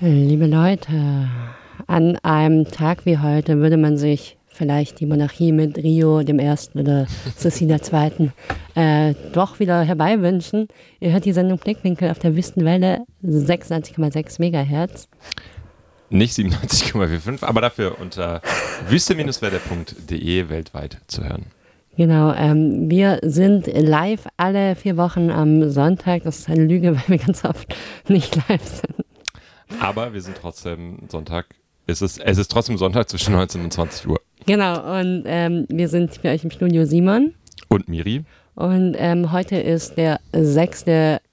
Liebe Leute, an einem Tag wie heute würde man sich vielleicht die Monarchie mit Rio dem Ersten oder Sissi der Zweiten doch wieder herbeiwünschen. Ihr hört die Sendung Blickwinkel auf der Wüstenwelle 96,6 Megahertz. Nicht 97,45, aber dafür unter wüste-welle.de weltweit zu hören. Genau, wir sind live alle 4 Wochen am Sonntag. Das ist eine Lüge, weil wir ganz oft nicht live sind. Aber wir sind trotzdem Sonntag. Es ist trotzdem Sonntag zwischen 19 und 20 Uhr. Genau, und wir sind für euch im Studio Simon. Und Miri. Und heute ist der 6.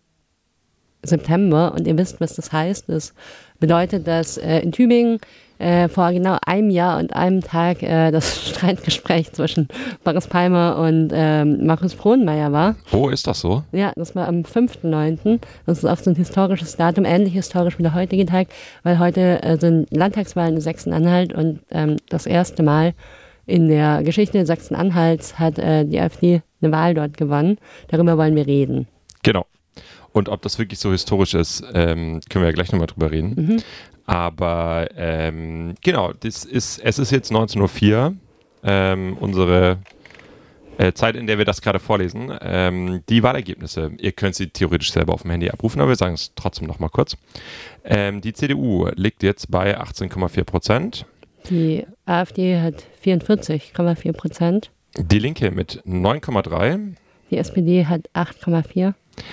September und ihr wisst, was das heißt. Das bedeutet, dass in Tübingen vor genau einem Jahr und einem Tag das Streitgespräch zwischen Boris Palmer und Markus Frohnmayer war. Oh, ist das so? Ja, das war am 5.9. Das ist auch so ein historisches Datum, ähnlich historisch wie der heutige Tag, weil heute sind Landtagswahlen in Sachsen-Anhalt und das erste Mal in der Geschichte Sachsen-Anhalts hat die AfD eine Wahl dort gewonnen. Darüber wollen wir reden. Genau. Und ob das wirklich so historisch ist, können wir ja gleich nochmal drüber reden. Mhm. Aber genau, es ist jetzt 19.04 Uhr, unsere Zeit, in der wir das gerade vorlesen. Die Wahlergebnisse, ihr könnt sie theoretisch selber auf dem Handy abrufen, aber wir sagen es trotzdem nochmal kurz. Die CDU liegt jetzt bei 18,4%. Die AfD hat 44,4%. Die Linke mit 9,3%. Die SPD hat 8,4%.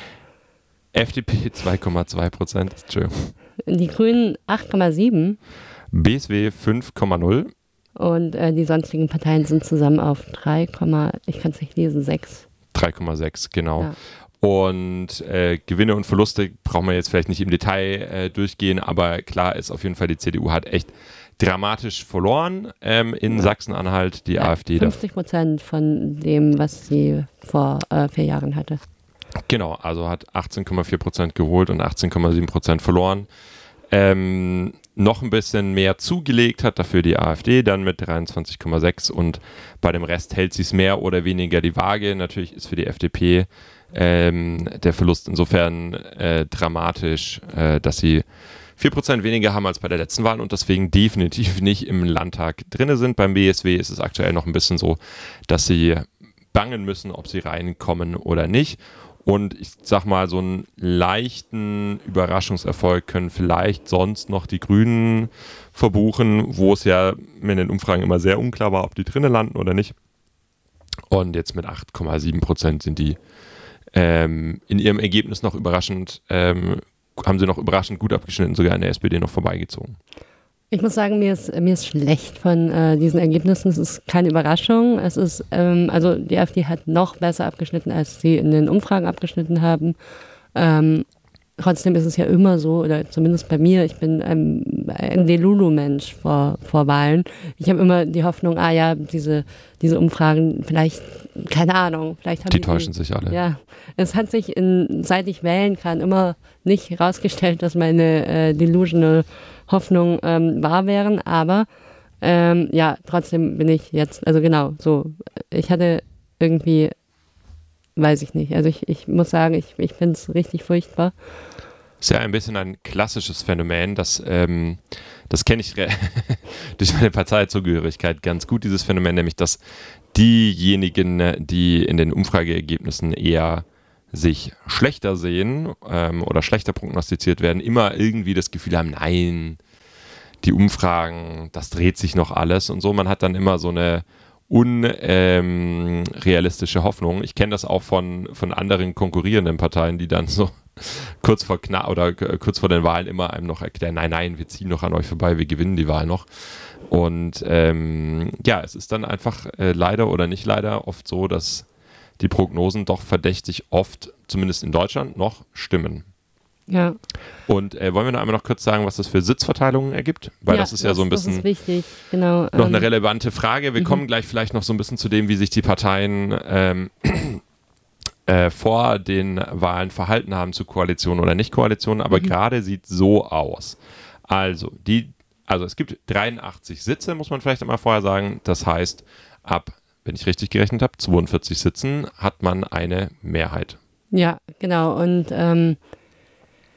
FDP 2,2%. Entschuldigung. Die Grünen 8,7%. BSW 5,0%. Und die sonstigen Parteien sind zusammen auf 3, ich kann es nicht lesen, 6. 3,6, genau. Ja. Und Gewinne und Verluste brauchen wir jetzt vielleicht nicht im Detail durchgehen, aber klar ist auf jeden Fall, die CDU hat echt dramatisch verloren in Sachsen-Anhalt, die AfD. 50% von dem, was sie vor 4 Jahren hatte. Genau, also hat 18,4% geholt und 18,7% verloren. Noch ein bisschen mehr zugelegt hat dafür die AfD, dann mit 23,6 und bei dem Rest hält sie es mehr oder weniger die Waage. Natürlich ist für die FDP der Verlust insofern dramatisch, dass sie 4% weniger haben als bei der letzten Wahl und deswegen definitiv nicht im Landtag drin sind. Beim BSW ist es aktuell noch ein bisschen so, dass sie bangen müssen, ob sie reinkommen oder nicht. Und ich sag mal, so einen leichten Überraschungserfolg können vielleicht sonst noch die Grünen verbuchen, wo es ja in den Umfragen immer sehr unklar war, ob die drinnen landen oder nicht. Und jetzt mit 8,7% sind die in ihrem Ergebnis noch überraschend, haben sie noch überraschend gut abgeschnitten, sogar an der SPD noch vorbeigezogen. Ich muss sagen, mir ist schlecht von diesen Ergebnissen. Es ist keine Überraschung. Es ist, also die AfD hat noch besser abgeschnitten, als sie in den Umfragen abgeschnitten haben. Trotzdem ist es ja immer so, oder zumindest bei mir, ich bin ein Delulu-Mensch vor Wahlen. Ich habe immer die Hoffnung, diese Umfragen, vielleicht, keine Ahnung, vielleicht haben die täuschen sich alle. Ja, es hat sich, seit ich wählen kann, immer nicht herausgestellt, dass meine delusional Hoffnung wahr wären, aber trotzdem bin ich jetzt, also genau, so, ich hatte irgendwie, weiß ich nicht, also ich muss sagen, ich finde es richtig furchtbar. Ist ja ein bisschen ein klassisches Phänomen, das kenne ich durch meine Parteizugehörigkeit ganz gut, dieses Phänomen, nämlich dass diejenigen, die in den Umfrageergebnissen eher sich schlechter sehen oder schlechter prognostiziert werden, immer irgendwie das Gefühl haben, nein, die Umfragen, das dreht sich noch alles und so. Man hat dann immer so eine unrealistische Hoffnung. Ich kenne das auch von anderen konkurrierenden Parteien, die dann so kurz vor den Wahlen immer einem noch erklären, nein, wir ziehen noch an euch vorbei, wir gewinnen die Wahl noch. Und es ist dann einfach leider oder nicht leider oft so, dass die Prognosen doch verdächtig oft, zumindest in Deutschland, noch stimmen. Ja. Und wollen wir noch einmal noch kurz sagen, was das für Sitzverteilungen ergibt? Weil das ist ja so ein bisschen das ist wichtig. Genau, noch eine relevante Frage. Wir kommen gleich vielleicht noch so ein bisschen zu dem, wie sich die Parteien vor den Wahlen verhalten haben zu Koalition oder Nicht-Koalition, aber gerade sieht so aus. Also es gibt 83 Sitze, muss man vielleicht einmal vorher sagen. Das heißt, wenn ich richtig gerechnet habe, 42 Sitzen hat man eine Mehrheit. Ja, genau. Und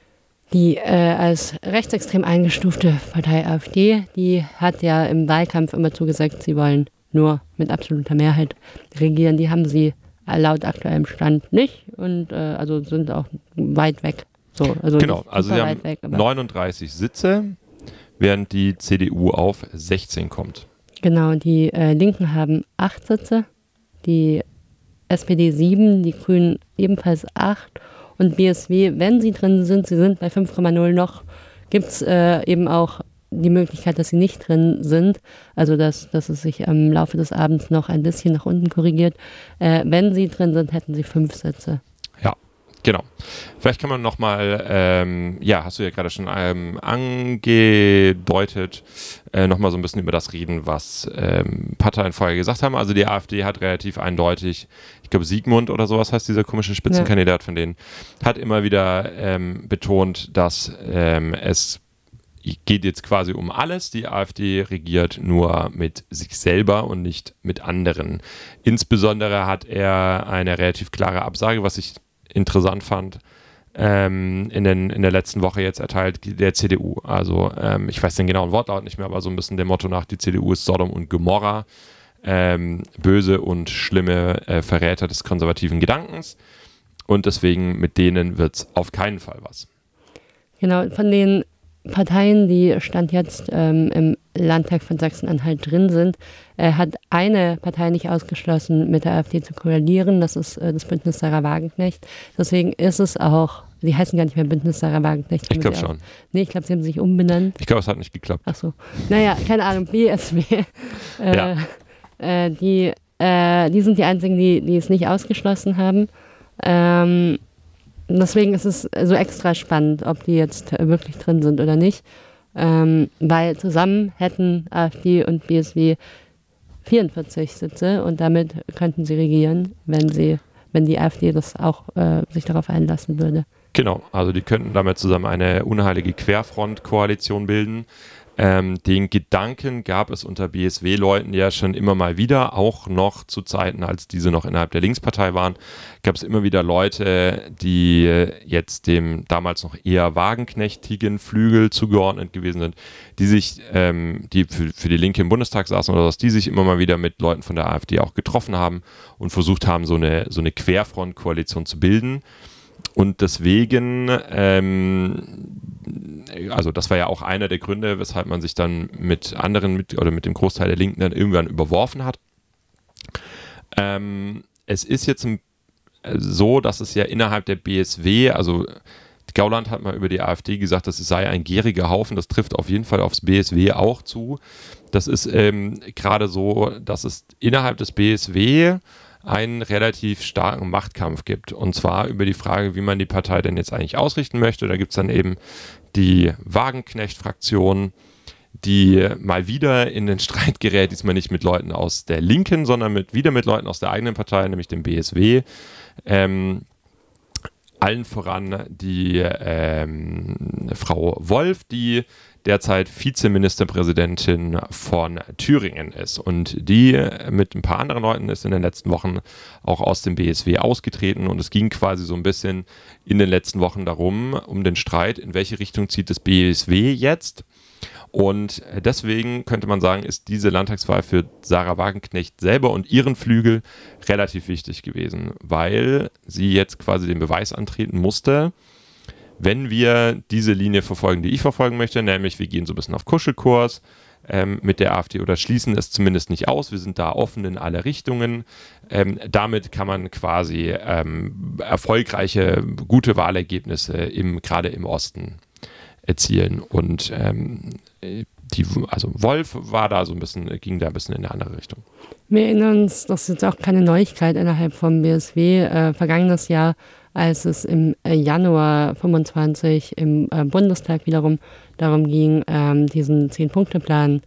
Die als rechtsextrem eingestufte Partei AfD, die hat ja im Wahlkampf immer zugesagt, sie wollen nur mit absoluter Mehrheit regieren. Die haben sie laut aktuellem Stand nicht und also sind auch weit weg. So, also genau, also sie haben weg, 39 Sitze, während die CDU auf 16 kommt. Genau, die Linken haben 8 Sitze, die SPD 7, die Grünen ebenfalls 8 und BSW, wenn sie drin sind, sie sind bei 5,0 noch, gibt es eben auch die Möglichkeit, dass sie nicht drin sind, also dass es sich im Laufe des Abends noch ein bisschen nach unten korrigiert. Wenn sie drin sind, hätten sie 5 Sitze. Ja, genau. Vielleicht kann man nochmal, hast du ja gerade schon angedeutet, nochmal so ein bisschen über das reden, was Parteien vorher gesagt haben. Also die AfD hat relativ eindeutig, ich glaube Sigmund oder sowas heißt dieser komische Spitzenkandidat von denen, hat immer wieder betont, dass es geht jetzt quasi um alles. Die AfD regiert nur mit sich selber und nicht mit anderen. Insbesondere hat er eine relativ klare Absage, was ich interessant fand, in der letzten Woche jetzt erteilt, der CDU. Also ich weiß den genauen Wortlaut nicht mehr, aber so ein bisschen dem Motto nach, die CDU ist Sodom und Gomorra, böse und schlimme Verräter des konservativen Gedankens und deswegen mit denen wird es auf keinen Fall was. Genau, von den Parteien, die Stand jetzt im Landtag von Sachsen-Anhalt drin sind, hat eine Partei nicht ausgeschlossen, mit der AfD zu koalieren. Das ist das Bündnis Sarah Wagenknecht. Deswegen ist es auch, die heißen gar nicht mehr Bündnis Sarah Wagenknecht. Ich glaube schon. Nee, ich glaube, sie haben sich umbenannt. Ich glaube, es hat nicht geklappt. Ach so. Naja, keine Ahnung, BSW. Die sind die einzigen, die es nicht ausgeschlossen haben. Deswegen ist es so extra spannend, ob die jetzt wirklich drin sind oder nicht, weil zusammen hätten AfD und BSW 44 Sitze und damit könnten sie regieren, wenn die AfD das auch sich darauf einlassen würde. Genau, also die könnten damit zusammen eine unheilige Querfront-Koalition bilden. Den Gedanken gab es unter BSW-Leuten ja schon immer mal wieder, auch noch zu Zeiten, als diese noch innerhalb der Linkspartei waren, gab es immer wieder Leute, die jetzt dem damals noch eher wagenknechtigen Flügel zugeordnet gewesen sind, die sich, die für die Linke im Bundestag saßen oder was, die sich immer mal wieder mit Leuten von der AfD auch getroffen haben und versucht haben, so eine Querfront-Koalition zu bilden. Und deswegen, also das war ja auch einer der Gründe, weshalb man sich dann mit dem Großteil der Linken dann irgendwann überworfen hat. Es ist jetzt so, dass es ja innerhalb der BSW, also Gauland hat mal über die AfD gesagt, dass es sei ein gieriger Haufen, das trifft auf jeden Fall aufs BSW auch zu. Das ist gerade so, dass es innerhalb des BSW einen relativ starken Machtkampf gibt. Und zwar über die Frage, wie man die Partei denn jetzt eigentlich ausrichten möchte. Da gibt es dann eben die Wagenknecht-Fraktion, die mal wieder in den Streit gerät, diesmal nicht mit Leuten aus der Linken, sondern wieder mit Leuten aus der eigenen Partei, nämlich dem BSW. Allen voran die Frau Wolf, die derzeit Vizeministerpräsidentin von Thüringen ist. Und die mit ein paar anderen Leuten ist in den letzten Wochen auch aus dem BSW ausgetreten. Und es ging quasi so ein bisschen in den letzten Wochen darum, um den Streit, in welche Richtung zieht das BSW jetzt. Und deswegen könnte man sagen, ist diese Landtagswahl für Sarah Wagenknecht selber und ihren Flügel relativ wichtig gewesen, weil sie jetzt quasi den Beweis antreten musste, wenn wir diese Linie verfolgen, die ich verfolgen möchte, nämlich wir gehen so ein bisschen auf Kuschelkurs mit der AfD oder schließen es zumindest nicht aus, wir sind da offen in alle Richtungen, damit kann man quasi erfolgreiche, gute Wahlergebnisse gerade im Osten erzielen und also Wolf war da so ein bisschen, ging da ein bisschen in eine andere Richtung. Wir erinnern uns, das ist jetzt auch keine Neuigkeit innerhalb vom BSW, vergangenes Jahr, als es im Januar 25 im Bundestag wiederum darum ging, diesen 10-Punkte-Plan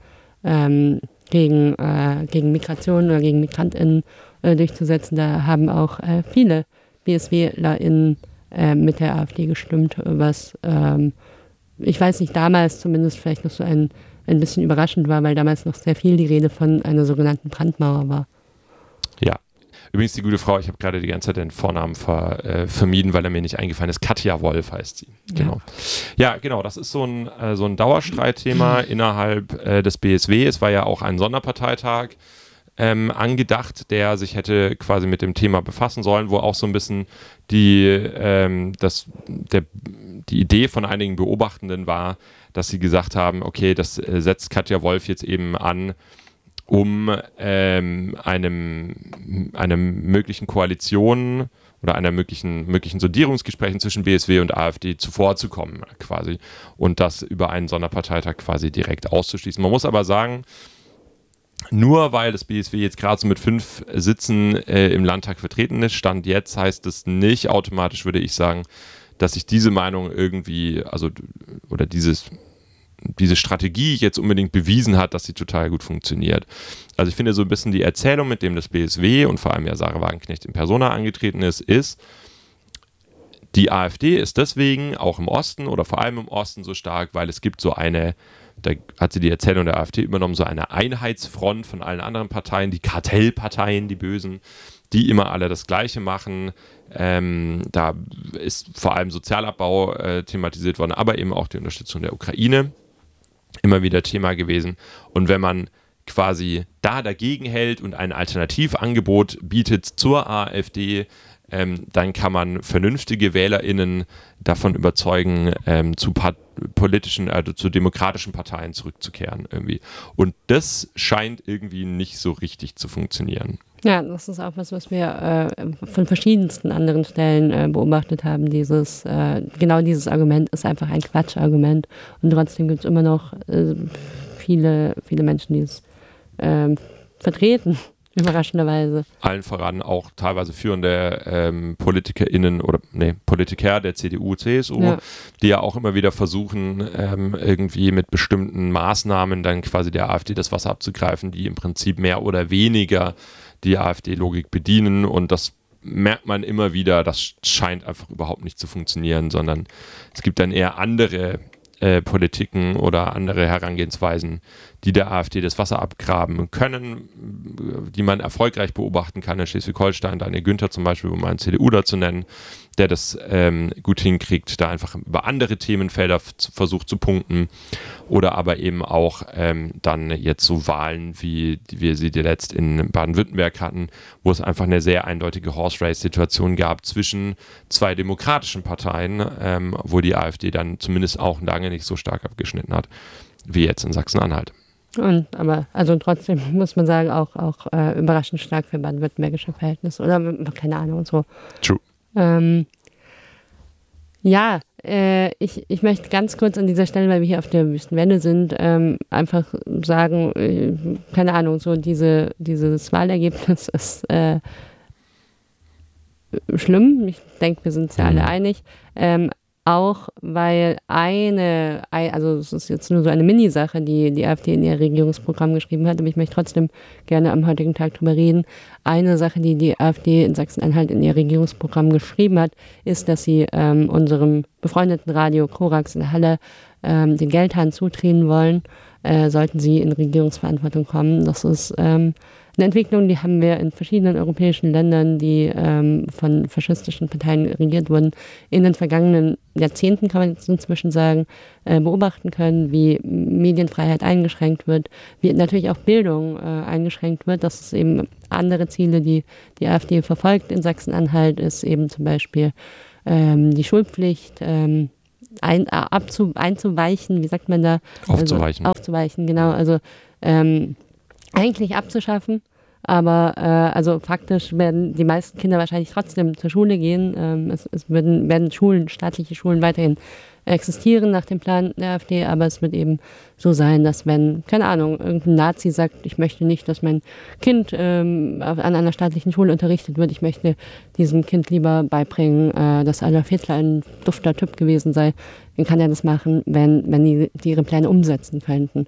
gegen Migration oder gegen MigrantInnen durchzusetzen. Da haben auch viele BSWlerInnen mit der AfD gestimmt, was ich weiß nicht, damals zumindest vielleicht noch so ein bisschen überraschend war, weil damals noch sehr viel die Rede von einer sogenannten Brandmauer war. Ja, Übrigens die gute Frau, ich habe gerade die ganze Zeit den Vornamen vermieden, weil er mir nicht eingefallen ist. Katja Wolf heißt sie. Genau. Ja, genau, das ist so ein Dauerstreitthema innerhalb des BSW. Es war ja auch ein Sonderparteitag angedacht, der sich hätte quasi mit dem Thema befassen sollen, wo auch so ein bisschen die Idee von einigen Beobachtenden war, dass sie gesagt haben, okay, das setzt Katja Wolf jetzt eben an, um einem möglichen Koalition oder einer möglichen Sondierungsgesprächen zwischen BSW und AfD zuvorzukommen quasi und das über einen Sonderparteitag quasi direkt auszuschließen. Man muss aber sagen, nur weil das BSW jetzt gerade so mit 5 Sitzen im Landtag vertreten ist, Stand jetzt, heißt es nicht automatisch, würde ich sagen, dass sich diese Meinung irgendwie, oder diese Strategie jetzt unbedingt bewiesen hat, dass sie total gut funktioniert. Also ich finde so ein bisschen die Erzählung, mit dem das BSW und vor allem ja Sarah Wagenknecht in Persona angetreten ist, die AfD ist deswegen auch im Osten oder vor allem im Osten so stark, weil es gibt so eine, da hat sie die Erzählung der AfD übernommen, so eine Einheitsfront von allen anderen Parteien, die Kartellparteien, die Bösen, die immer alle das Gleiche machen. Da ist vor allem Sozialabbau thematisiert worden, aber eben auch die Unterstützung der Ukraine immer wieder Thema gewesen. Und wenn man quasi da dagegen hält und ein Alternativangebot bietet zur AfD, dann kann man vernünftige WählerInnen davon überzeugen, zu demokratischen Parteien zurückzukehren irgendwie. Und das scheint irgendwie nicht so richtig zu funktionieren. Ja, das ist auch was wir von verschiedensten anderen Stellen beobachtet haben. Genau dieses Argument ist einfach ein Quatschargument. Und trotzdem gibt es immer noch viele Menschen, die es vertreten, überraschenderweise. Allen voran auch teilweise führende Politiker der CDU, CSU, die ja auch immer wieder versuchen, irgendwie mit bestimmten Maßnahmen dann quasi der AfD das Wasser abzugreifen, die im Prinzip mehr oder weniger die AfD-Logik bedienen, und das merkt man immer wieder, das scheint einfach überhaupt nicht zu funktionieren, sondern es gibt dann eher andere Politiken oder andere Herangehensweisen, die der AfD das Wasser abgraben können, die man erfolgreich beobachten kann. In Schleswig-Holstein, Daniel Günther zum Beispiel, um einen CDUler zu nennen, der das gut hinkriegt, da einfach über andere Themenfelder versucht zu punkten, oder aber eben auch dann jetzt so Wahlen, wie wir sie letzt in Baden-Württemberg hatten, wo es einfach eine sehr eindeutige Horse-Race-Situation gab zwischen 2 demokratischen Parteien, wo die AfD dann zumindest auch lange nicht so stark abgeschnitten hat, wie jetzt in Sachsen-Anhalt. Aber trotzdem muss man sagen, auch überraschend stark für baden-württembergische Verhältnisse. Oder keine Ahnung, so. True. Ich möchte ganz kurz an dieser Stelle, weil wir hier auf der Wüstenwelle sind, einfach sagen, keine Ahnung, so dieses Wahlergebnis ist schlimm. Ich denke, wir sind uns ja alle einig. Auch weil also es ist jetzt nur so eine Mini-Sache, die AfD in ihr Regierungsprogramm geschrieben hat, aber ich möchte trotzdem gerne am heutigen Tag drüber reden. Eine Sache, die AfD in Sachsen-Anhalt in ihr Regierungsprogramm geschrieben hat, ist, dass sie unserem befreundeten Radio Korax in Halle den Geldhahn zudrehen wollen, sollten sie in Regierungsverantwortung kommen. Das ist eine Entwicklung, die haben wir in verschiedenen europäischen Ländern, die von faschistischen Parteien regiert wurden, in den vergangenen Jahrzehnten, kann man jetzt inzwischen sagen, beobachten können, wie Medienfreiheit eingeschränkt wird, wie natürlich auch Bildung eingeschränkt wird. Das ist eben andere Ziele, die AfD verfolgt in Sachsen-Anhalt, ist eben zum Beispiel die Schulpflicht einzuweichen, wie sagt man da? Aufzuweichen. Aufzuweichen, genau. Also eigentlich abzuschaffen, aber faktisch werden die meisten Kinder wahrscheinlich trotzdem zur Schule gehen. Es werden staatliche Schulen weiterhin existieren nach dem Plan der AfD, aber es wird eben so sein, dass wenn, keine Ahnung, irgendein Nazi sagt, ich möchte nicht, dass mein Kind an einer staatlichen Schule unterrichtet wird, ich möchte diesem Kind lieber beibringen, dass Adolf Hitler ein dufter Typ gewesen sei, dann kann er das machen, wenn die ihre Pläne umsetzen könnten.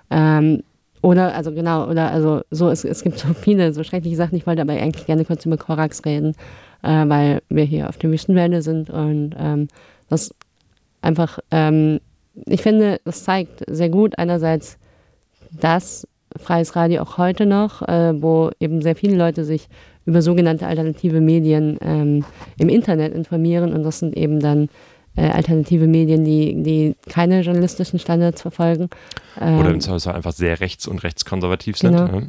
Es gibt so viele, so schreckliche Sachen. Ich wollte aber eigentlich gerne kurz über Korax reden, weil wir hier auf der Wüstenwelle sind und das einfach, ich finde, das zeigt sehr gut einerseits das, freies Radio auch heute noch, wo eben sehr viele Leute sich über sogenannte alternative Medien im Internet informieren und das sind eben dann alternative Medien, die keine journalistischen Standards verfolgen. Oder im Zweifelsfall einfach sehr rechts- und rechtskonservativ sind. Genau.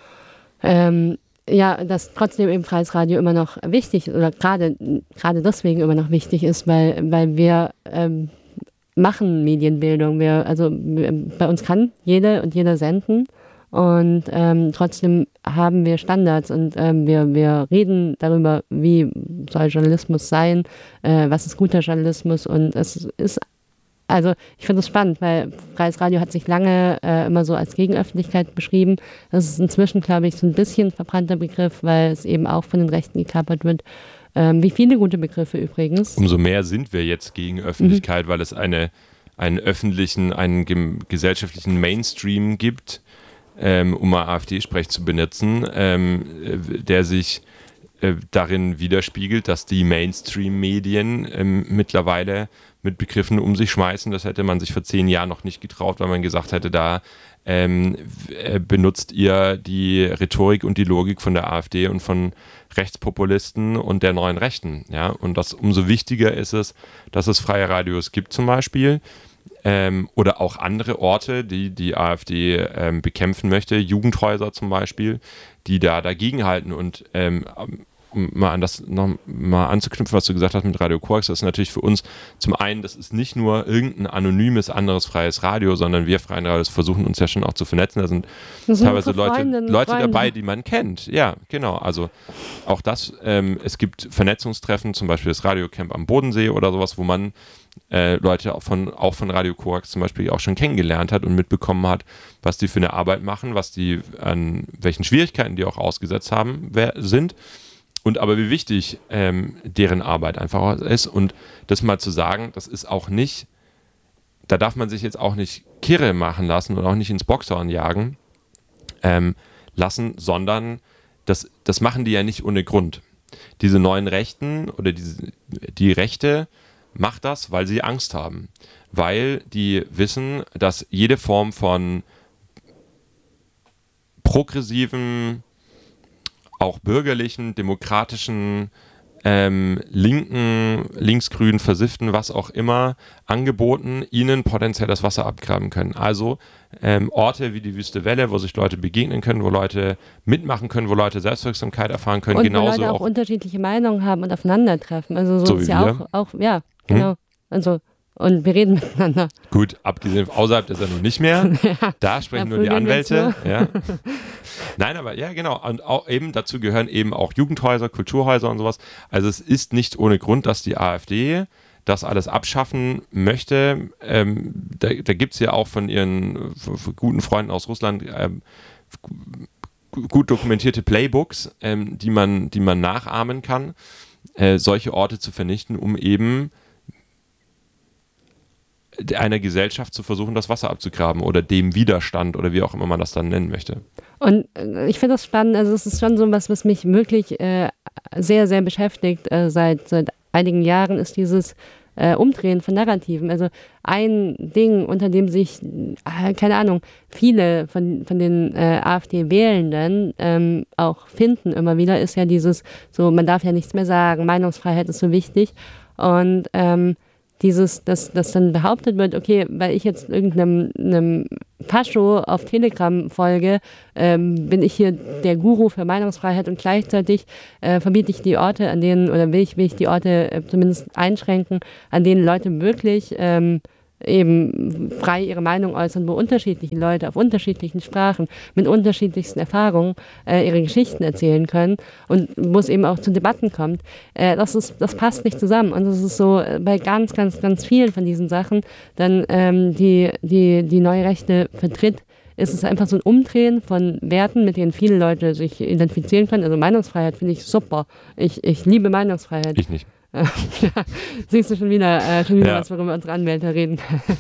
Ja, dass trotzdem eben freies Radio immer noch wichtig oder gerade deswegen immer noch wichtig ist, weil wir machen Medienbildung. Bei uns kann jede und jeder senden und trotzdem haben wir Standards und wir reden darüber, wie soll Journalismus sein, was ist guter Journalismus und es ist also ich finde es spannend, weil freies Radio hat sich lange immer so als Gegenöffentlichkeit beschrieben. Das ist inzwischen, glaube ich, so ein bisschen ein verbrannter Begriff, weil es eben auch von den Rechten gekapert wird. Wie viele gute Begriffe übrigens. Umso mehr sind wir jetzt Gegenöffentlichkeit, weil es einen gesellschaftlichen Mainstream gibt, um mal AfD-Sprech zu benutzen, der sich darin widerspiegelt, dass die Mainstream-Medien mittlerweile mit Begriffen um sich schmeißen. Das hätte man sich vor 10 Jahren noch nicht getraut, weil man gesagt hätte, da benutzt ihr die Rhetorik und die Logik von der AfD und von Rechtspopulisten und der neuen Rechten. Ja? Und das umso wichtiger ist es, dass es freie Radios gibt zum Beispiel oder auch andere Orte, die AfD bekämpfen möchte, Jugendhäuser zum Beispiel, die da dagegenhalten und um mal an das nochmal anzuknüpfen, was du gesagt hast mit Radio Korax, das ist natürlich für uns zum einen, das ist nicht nur irgendein anonymes anderes freies Radio, sondern wir freien Radios versuchen uns ja schon auch zu vernetzen. Da sind teilweise Leute dabei, die man kennt. Ja, genau. Also auch das, es gibt Vernetzungstreffen, zum Beispiel das Radiocamp am Bodensee oder sowas, wo man Leute auch von Radio Korax zum Beispiel auch schon kennengelernt hat und mitbekommen hat, was die für eine Arbeit machen, an welchen Schwierigkeiten die auch ausgesetzt sind. Und aber wie wichtig deren Arbeit einfach ist und das mal zu sagen, das ist auch nicht, da darf man sich jetzt auch nicht kirre machen lassen und auch nicht ins Boxhorn jagen lassen, sondern das machen die ja nicht ohne Grund. Diese neuen Rechten oder die Rechte macht das, weil sie Angst haben. Weil die wissen, dass jede Form von progressiven, auch bürgerlichen, demokratischen, linken, linksgrünen, versifften, was auch immer, Angeboten ihnen potenziell das Wasser abgraben können. Also Orte wie die Wüste Welle, wo sich Leute begegnen können, wo Leute mitmachen können, wo Leute Selbstwirksamkeit erfahren können. Und genauso wo Leute auch unterschiedliche Meinungen haben und aufeinandertreffen. Also so ist ja auch, ja, genau. Also und wir reden miteinander. Gut, abgesehen außerhalb der Sendung nicht mehr. Ja, da sprechen nur die Anwälte. Ja. Nein, aber ja, genau. Und auch eben dazu gehören eben auch Jugendhäuser, Kulturhäuser und sowas. Also es ist nicht ohne Grund, dass die AfD das alles abschaffen möchte. Da gibt es ja auch von ihren guten Freunden aus Russland gut dokumentierte Playbooks, die man nachahmen kann, solche Orte zu vernichten, um eben einer Gesellschaft zu versuchen, das Wasser abzugraben oder dem Widerstand oder wie auch immer man das dann nennen möchte. Und ich finde das spannend, also es ist schon so was mich wirklich sehr, sehr beschäftigt seit einigen Jahren, ist dieses Umdrehen von Narrativen. Also ein Ding, unter dem sich, keine Ahnung, viele von den AfD-Wählenden auch finden immer wieder, ist ja dieses, so man darf ja nichts mehr sagen, Meinungsfreiheit ist so wichtig und dass dann behauptet wird, okay, weil ich jetzt irgendeinem Fascho auf Telegram folge, bin ich hier der Guru für Meinungsfreiheit und gleichzeitig verbiete ich die Orte, an denen, oder will ich die Orte zumindest einschränken, an denen Leute wirklich eben frei ihre Meinung äußern, wo unterschiedliche Leute auf unterschiedlichen Sprachen mit unterschiedlichsten Erfahrungen ihre Geschichten erzählen können und wo es eben auch zu Debatten kommt. Das passt nicht zusammen und das ist so bei ganz, ganz, ganz vielen von diesen Sachen dann die neue Rechte vertritt, ist es einfach so ein Umdrehen von Werten, mit denen viele Leute sich identifizieren können. Also Meinungsfreiheit finde ich super. Ich liebe Meinungsfreiheit. Ich nicht. Ja, siehst du schon wieder ja. Was, worüber unsere Anwälte reden.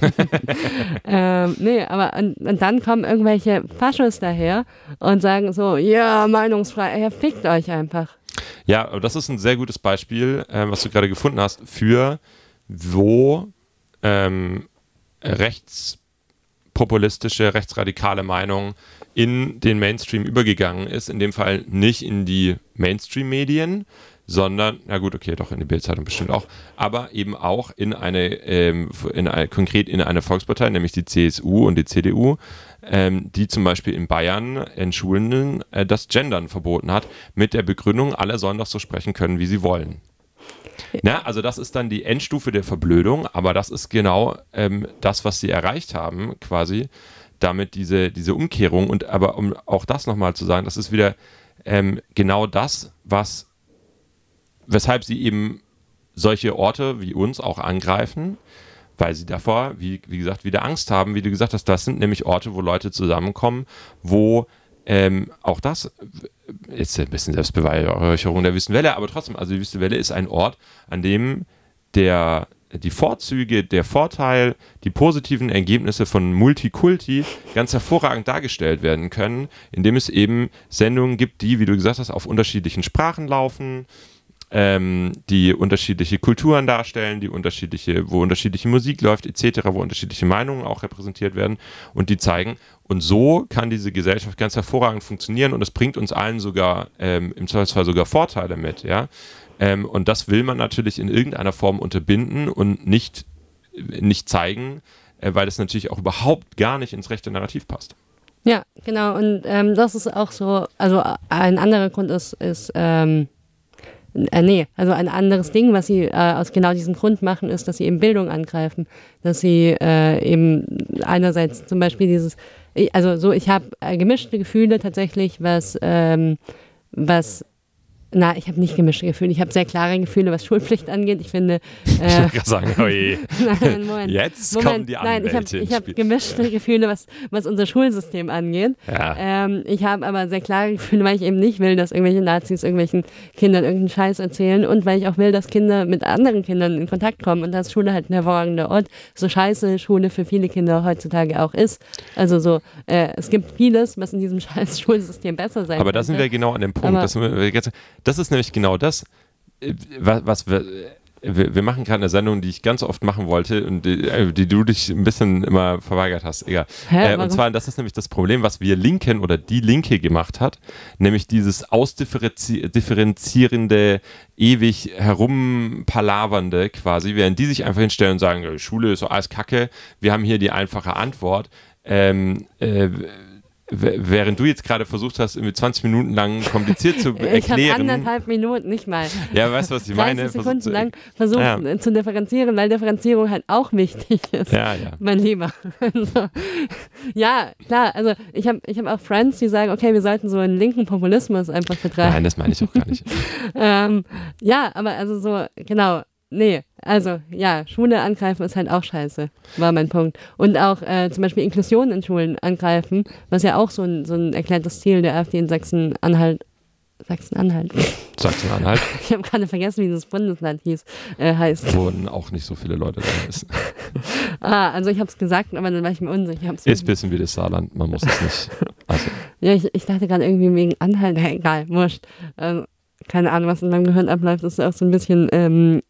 Nee, aber und dann kommen irgendwelche Faschos daher und sagen so, ja, Meinungsfreiheit, ja, fickt euch einfach. Ja, aber das ist ein sehr gutes Beispiel, was du gerade gefunden hast, für wo Rechtspopulisten rechtspopulistische, rechtsradikale Meinung in den Mainstream übergegangen ist. In dem Fall nicht in die Mainstream-Medien, sondern, na gut, okay, doch in die Bild-Zeitung bestimmt auch, aber eben auch konkret in eine Volkspartei, nämlich die CSU und die CDU, die zum Beispiel in Bayern in Schulen das Gendern verboten hat, mit der Begründung, alle sollen doch so sprechen können, wie sie wollen. Na, also das ist dann die Endstufe der Verblödung, aber das ist genau das, was sie erreicht haben, quasi, damit diese Umkehrung. Und aber um auch das nochmal zu sagen, das ist wieder genau das, weshalb sie eben solche Orte wie uns auch angreifen, weil sie davor, wie gesagt, wieder Angst haben, wie du gesagt hast, das sind nämlich Orte, wo Leute zusammenkommen, wo auch das ist ein bisschen Selbstbeweihräucherung der Wüstenwelle, aber trotzdem, also die Wüstenwelle ist ein Ort, an dem die Vorzüge, der Vorteil, die positiven Ergebnisse von Multikulti ganz hervorragend dargestellt werden können, indem es eben Sendungen gibt, die, wie du gesagt hast, auf unterschiedlichen Sprachen laufen, die unterschiedliche Kulturen darstellen, wo unterschiedliche Musik läuft, etc., wo unterschiedliche Meinungen auch repräsentiert werden und die zeigen, und so kann diese Gesellschaft ganz hervorragend funktionieren und es bringt uns allen sogar, im Zweifelsfall sogar Vorteile mit, ja. Und das will man natürlich in irgendeiner Form unterbinden und nicht zeigen, weil es natürlich auch überhaupt gar nicht ins rechte Narrativ passt. Ja, genau, und das ist auch so, also ein anderer Grund ist also ein anderes Ding, was sie aus genau diesem Grund machen, ist, dass sie eben Bildung angreifen. Dass sie eben einerseits zum Beispiel ich habe gemischte Gefühle tatsächlich, ich habe nicht gemischte Gefühle. Ich habe sehr klare Gefühle, was Schulpflicht angeht. Ich finde. Ich wollte gerade sagen, oje. Nein, Moment. Jetzt kommen die Anwälte. Nein, ich habe gemischte Gefühle, was unser Schulsystem angeht. Ja. Ich habe aber sehr klare Gefühle, weil ich eben nicht will, dass irgendwelche Nazis irgendwelchen Kindern irgendeinen Scheiß erzählen und weil ich auch will, dass Kinder mit anderen Kindern in Kontakt kommen und dass Schule halt ein hervorragender Ort, so scheiße Schule für viele Kinder heutzutage auch ist. Also es gibt vieles, was in diesem scheiß Schulsystem besser sein Aber da sind wir genau an dem Punkt. Das ist nämlich genau das, was wir machen gerade eine Sendung, die ich ganz oft machen wollte und die du dich ein bisschen immer verweigert hast. Egal. Und zwar, das ist nämlich das Problem, was wir Linken oder die Linke gemacht hat, nämlich dieses ausdifferenzierende, ewig herumpalavernde quasi, während die sich einfach hinstellen und sagen, Schule ist so alles Kacke, wir haben hier die einfache Antwort. Während du jetzt gerade versucht hast, irgendwie 20 Minuten lang kompliziert zu erklären. Ich habe 1,5 Minuten, nicht mal. Ja, weißt du, was ich meine? 30 Sekunden lang versucht zu differenzieren, weil Differenzierung halt auch wichtig ist. Ja. Mein Lieber. Also, ja, klar, also ich hab auch Friends, die sagen, okay, wir sollten so einen linken Populismus einfach betreiben. Nein, das meine ich auch gar nicht. Ja, aber also so, genau. Nee, also ja, Schule angreifen ist halt auch scheiße, war mein Punkt. Und auch zum Beispiel Inklusion in Schulen angreifen, was ja auch so ein erklärtes Ziel der AfD in Sachsen-Anhalt. Sachsen-Anhalt? Ich habe gerade vergessen, wie das Bundesland heißt. Wurden auch nicht so viele Leute da wissen. Also ich habe es gesagt, aber dann war ich mir unsicher. Ist ein bisschen wie das Saarland, man muss es nicht. Also. Ja, ich dachte gerade irgendwie wegen Anhalt, egal, wurscht. Keine Ahnung, was in meinem Gehirn abläuft, das ist auch so ein bisschen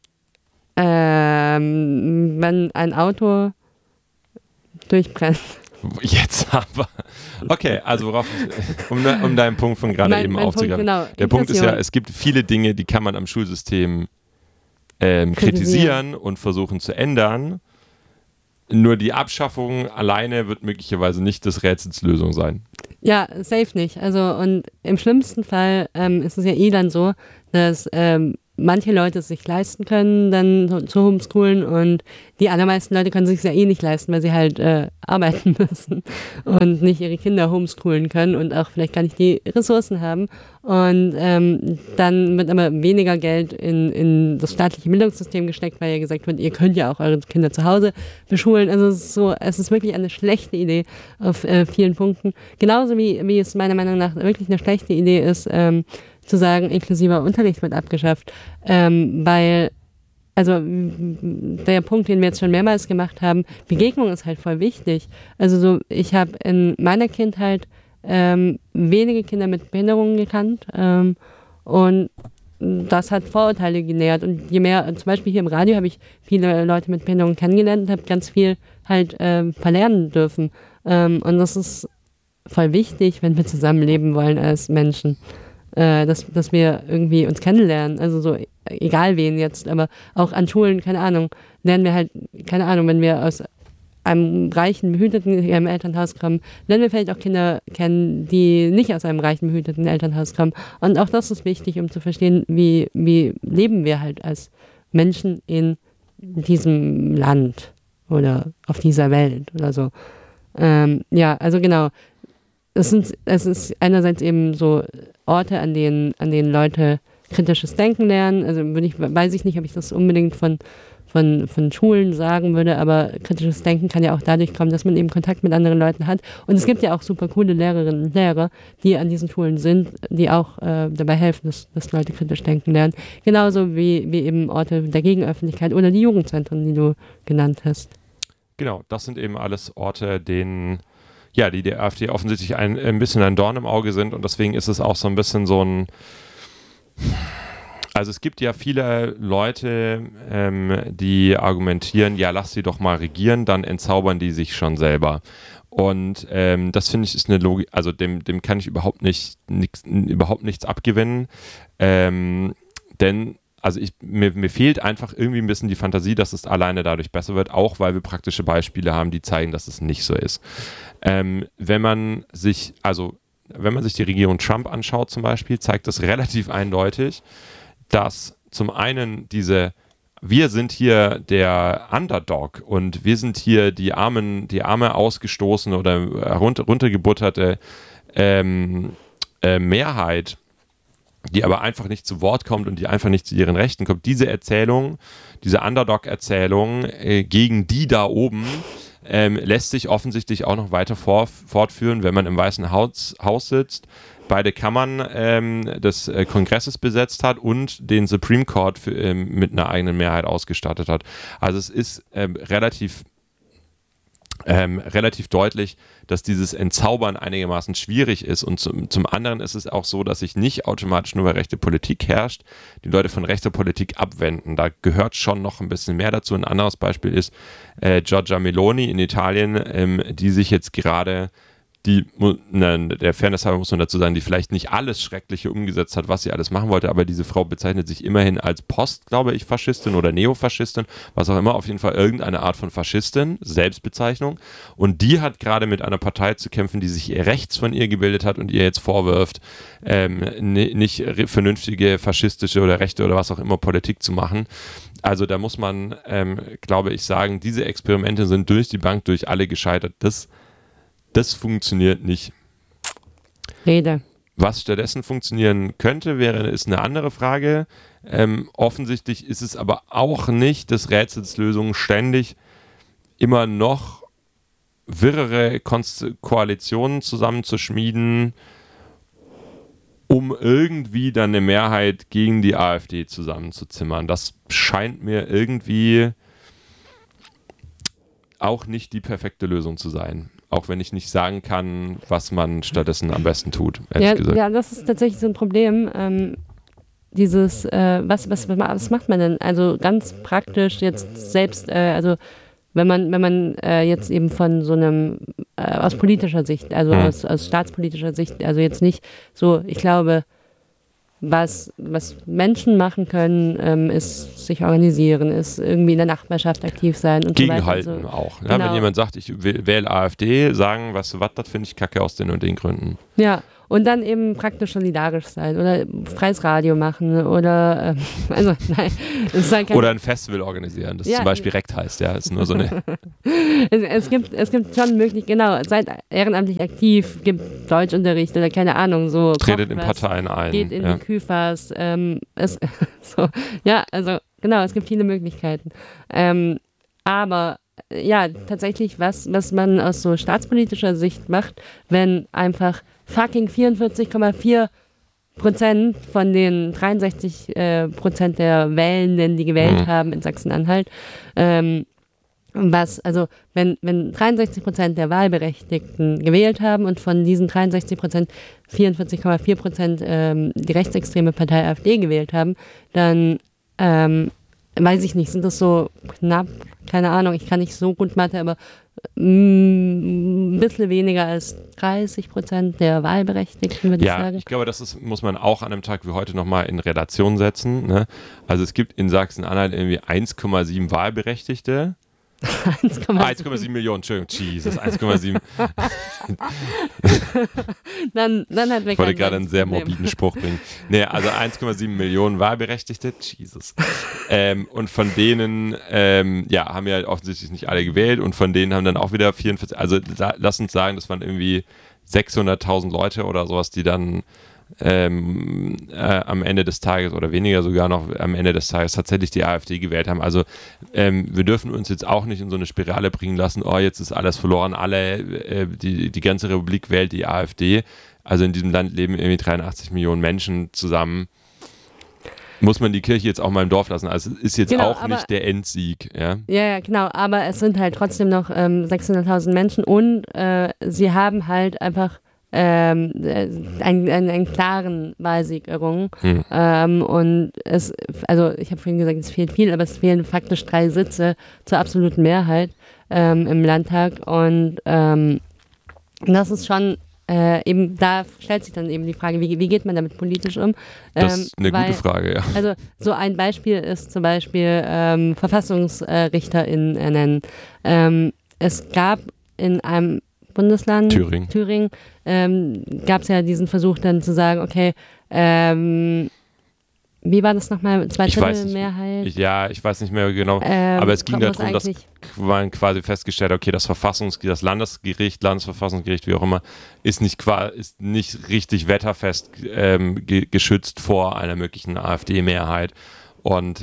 wenn ein Auto durchbrennt. Jetzt aber. Okay, also um deinen Punkt von gerade eben aufzugreifen. Genau, der Punkt ist ja, es gibt viele Dinge, die kann man am Schulsystem kritisieren und versuchen zu ändern. Nur die Abschaffung alleine wird möglicherweise nicht des Rätsels Lösung sein. Ja, safe nicht. Also und im schlimmsten Fall ist es ja dann so, dass manche Leute es sich leisten können, dann zu homeschoolen und die allermeisten Leute können es sich ja nicht leisten, weil sie halt arbeiten müssen und nicht ihre Kinder homeschoolen können und auch vielleicht gar nicht die Ressourcen haben. Und dann wird aber weniger Geld in das staatliche Bildungssystem gesteckt, weil ja gesagt wird, ihr könnt ja auch eure Kinder zu Hause beschulen. Also es ist wirklich eine schlechte Idee auf vielen Punkten. Genauso wie es meiner Meinung nach wirklich eine schlechte Idee ist, zu sagen, inklusiver Unterricht wird abgeschafft, weil, also der Punkt, den wir jetzt schon mehrmals gemacht haben, Begegnung ist halt voll wichtig. Also ich habe in meiner Kindheit wenige Kinder mit Behinderungen gekannt und das hat Vorurteile genährt und je mehr, zum Beispiel hier im Radio habe ich viele Leute mit Behinderungen kennengelernt und habe ganz viel halt verlernen dürfen Und das ist voll wichtig, wenn wir zusammenleben wollen als Menschen, dass wir irgendwie uns kennenlernen. Also so, egal wen jetzt, aber auch an Schulen, keine Ahnung, lernen wir halt, keine Ahnung, wenn wir aus einem reichen, behüteten Elternhaus kommen, lernen wir vielleicht auch Kinder kennen, die nicht aus einem reichen, behüteten Elternhaus kommen. Und auch das ist wichtig, um zu verstehen, wie leben wir halt als Menschen in diesem Land oder auf dieser Welt oder so. Ja, also genau. Es ist einerseits eben so Orte, an denen Leute kritisches Denken lernen. Also weiß ich nicht, ob ich das unbedingt von Schulen sagen würde, aber kritisches Denken kann ja auch dadurch kommen, dass man eben Kontakt mit anderen Leuten hat. Und es gibt ja auch super coole Lehrerinnen und Lehrer, die an diesen Schulen sind, die auch dabei helfen, dass Leute kritisch denken lernen. Genauso wie eben Orte der Gegenöffentlichkeit oder die Jugendzentren, die du genannt hast. Genau, das sind eben alles Orte, die der AfD offensichtlich ein bisschen ein Dorn im Auge sind, und deswegen ist es auch so ein bisschen so ein. Also es gibt ja viele Leute, die argumentieren, ja, lass sie doch mal regieren, dann entzaubern die sich schon selber. Und das finde ich ist eine Logik, also dem kann ich überhaupt nichts abgewinnen, denn also mir fehlt einfach irgendwie ein bisschen die Fantasie, dass es alleine dadurch besser wird, auch weil wir praktische Beispiele haben, die zeigen, dass es nicht so ist. Wenn man sich die Regierung Trump anschaut zum Beispiel, zeigt das relativ eindeutig, dass zum einen wir sind hier der Underdog und wir sind hier die arme ausgestoßene oder runtergebutterte Mehrheit, die aber einfach nicht zu Wort kommt und die einfach nicht zu ihren Rechten kommt. Diese Erzählung, diese Underdog-Erzählung gegen die da oben lässt sich offensichtlich auch noch weiter fortführen, wenn man im Weißen Haus sitzt, beide Kammern des Kongresses besetzt hat und den Supreme Court mit einer eigenen Mehrheit ausgestattet hat. Also es ist relativ deutlich, dass dieses Entzaubern einigermaßen schwierig ist, und zum anderen ist es auch so, dass sich nicht automatisch nur, weil rechte Politik herrscht, die Leute von rechter Politik abwenden. Da gehört schon noch ein bisschen mehr dazu. Ein anderes Beispiel ist Giorgia Meloni in Italien, die sich jetzt gerade der Fairness halber muss man dazu sagen, die vielleicht nicht alles Schreckliche umgesetzt hat, was sie alles machen wollte, aber diese Frau bezeichnet sich immerhin als Faschistin oder Neofaschistin, was auch immer, auf jeden Fall irgendeine Art von Faschistin, Selbstbezeichnung, und die hat gerade mit einer Partei zu kämpfen, die sich rechts von ihr gebildet hat und ihr jetzt vorwirft, nicht vernünftige faschistische oder rechte oder was auch immer Politik zu machen. Also da muss man, glaube ich, sagen, diese Experimente sind durch die Bank, durch alle gescheitert. Das funktioniert nicht. Rede. Was stattdessen funktionieren könnte, ist eine andere Frage. Offensichtlich ist es aber auch nicht des Rätsels Lösung, ständig immer noch wirrere Koalitionen zusammenzuschmieden, um irgendwie dann eine Mehrheit gegen die AfD zusammenzuzimmern. Das scheint mir irgendwie auch nicht die perfekte Lösung zu sein. Auch wenn ich nicht sagen kann, was man stattdessen am besten tut, ehrlich gesagt. Ja, das ist tatsächlich so ein Problem. Was macht man denn? Also ganz praktisch jetzt selbst, also wenn man jetzt eben von so einem, aus politischer Sicht, also aus staatspolitischer Sicht, also jetzt nicht so, ich glaube, was Menschen machen können, ist sich organisieren, ist irgendwie in der Nachbarschaft aktiv sein und Gegenhalten so weiter. Also, auch. genau. Ja, wenn jemand sagt, ich wähle AfD, sagen, was, das finde ich kacke aus den und den Gründen. Ja, und dann eben praktisch solidarisch sein oder freies Radio machen oder also nein. Das ist halt oder ein Festival organisieren, das zum Beispiel Rekt heißt, ja. Ist nur so eine es gibt schon möglich, genau, seid ehrenamtlich aktiv, gibt Deutschunterricht oder keine Ahnung, so. Tretet in Parteien ein. Geht in die Küfers. So, ja, also genau, es gibt viele Möglichkeiten. Aber ja, tatsächlich, was man aus so staatspolitischer Sicht macht, wenn einfach fucking 44,4% von den 63% der Wählenden, die gewählt haben in Sachsen-Anhalt, wenn 63% der Wahlberechtigten gewählt haben und von diesen 63% 44,4% die rechtsextreme Partei AfD gewählt haben, dann weiß ich nicht, sind das so knapp, keine Ahnung, ich kann nicht so gut Mathe, aber ein bisschen weniger als 30% der Wahlberechtigten, würde ich sagen. Ja, ich glaube, muss man auch an einem Tag wie heute nochmal in Relation setzen. Ne? Also es gibt in Sachsen-Anhalt irgendwie 1,7 Wahlberechtigte. 1,7 Millionen, Entschuldigung, Jesus, 1,7. dann hat ich wollte gerade einen sehr morbiden Spruch bringen. Nee, also 1,7 Millionen Wahlberechtigte, Jesus. Und von denen, haben ja offensichtlich nicht alle gewählt und von denen haben dann auch wieder 44, also lass uns sagen, das waren irgendwie 600.000 Leute oder sowas, die dann am Ende des Tages oder weniger sogar noch am Ende des Tages tatsächlich die AfD gewählt haben. Also wir dürfen uns jetzt auch nicht in so eine Spirale bringen lassen, jetzt ist alles verloren, die ganze Republik wählt die AfD. Also in diesem Land leben irgendwie 83 Millionen Menschen zusammen. Muss man die Kirche jetzt auch mal im Dorf lassen. Also es ist jetzt auch nicht der Endsieg. Ja? Ja, genau, aber es sind halt trotzdem noch 600.000 Menschen und sie haben halt einfach einen klaren Wahlsieg errungen. Und also ich habe vorhin gesagt, es fehlt viel, aber es fehlen faktisch 3 Sitze zur absoluten Mehrheit im Landtag. Und das ist schon eben, da stellt sich dann eben die Frage, wie geht man damit politisch um? Das ist eine gute Frage, ja. Also so ein Beispiel ist zum Beispiel VerfassungsrichterInnen ernennen. Es gab in einem Bundesland, Thüringen, gab es ja diesen Versuch dann zu sagen, okay, wie war das nochmal? 2/3 Mehrheit? Ich weiß nicht mehr genau. Aber es ging darum, dass man quasi festgestellt hat, okay, das Landesverfassungsgericht, wie auch immer, ist nicht richtig wetterfest geschützt vor einer möglichen AfD-Mehrheit. Und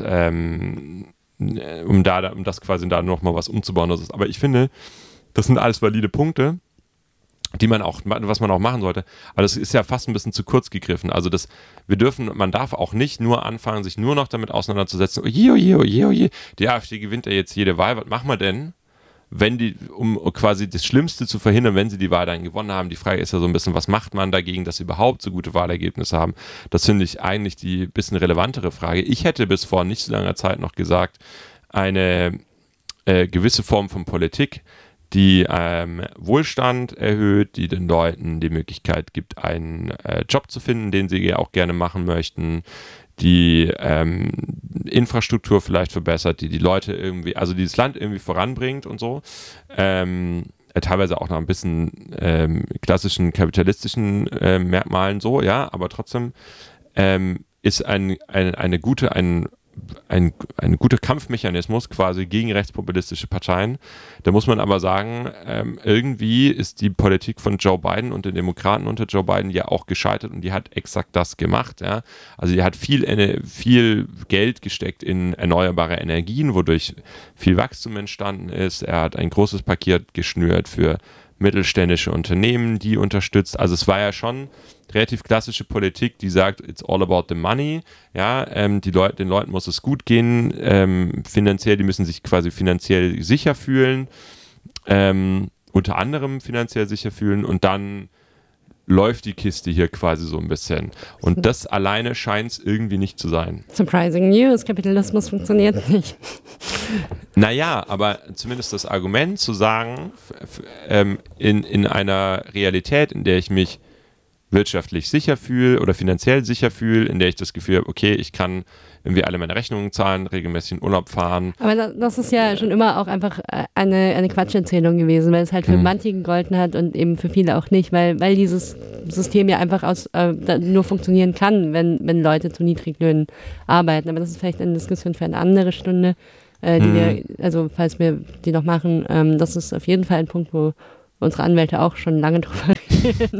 um das quasi da nochmal was umzubauen. Aber ich finde, das sind alles valide Punkte, was man auch machen sollte. Aber das ist ja fast ein bisschen zu kurz gegriffen. Also man darf auch nicht nur anfangen, sich nur noch damit auseinanderzusetzen, oje, die AfD gewinnt ja jetzt jede Wahl. Was machen wir denn, um quasi das Schlimmste zu verhindern, wenn sie die Wahl dann gewonnen haben? Die Frage ist ja so ein bisschen, was macht man dagegen, dass sie überhaupt so gute Wahlergebnisse haben? Das finde ich eigentlich die bisschen relevantere Frage. Ich hätte bis vor nicht so langer Zeit noch gesagt, eine gewisse Form von Politik, die Wohlstand erhöht, die den Leuten die Möglichkeit gibt, einen Job zu finden, den sie auch gerne machen möchten, die Infrastruktur vielleicht verbessert, die Leute irgendwie, also dieses Land irgendwie voranbringt und so. Teilweise auch noch ein bisschen klassischen kapitalistischen Merkmalen so, ja, aber trotzdem ist ein guter Kampfmechanismus quasi gegen rechtspopulistische Parteien. Da muss man aber sagen, irgendwie ist die Politik von Joe Biden und den Demokraten unter Joe Biden ja auch gescheitert und die hat exakt das gemacht. Ja? Also die hat viel Geld gesteckt in erneuerbare Energien, wodurch viel Wachstum entstanden ist. Er hat ein großes Paket geschnürt für mittelständische Unternehmen, die unterstützt. Also es war ja schon relativ klassische Politik, die sagt, it's all about the money. Ja, den Leuten muss es gut gehen, finanziell, die müssen sich quasi finanziell sicher fühlen, unter anderem finanziell sicher fühlen und dann läuft die Kiste hier quasi so ein bisschen. Und das alleine scheint es irgendwie nicht zu sein. Surprising News, Kapitalismus funktioniert nicht. Naja, aber zumindest das Argument zu sagen, in einer Realität, in der ich mich wirtschaftlich sicher fühle oder finanziell sicher fühle, in der ich das Gefühl habe, okay, ich kann irgendwie alle meine Rechnungen zahlen, regelmäßig in Urlaub fahren. Aber das ist ja schon immer auch einfach eine Quatscherzählung gewesen, weil es halt für manche gegolten hat und eben für viele auch nicht, weil dieses System ja einfach nur funktionieren kann, wenn Leute zu Niedriglöhnen arbeiten. Aber das ist vielleicht eine Diskussion für eine andere Stunde, falls wir die noch machen, das ist auf jeden Fall ein Punkt, wo unsere Anwälte auch schon lange drüber reden.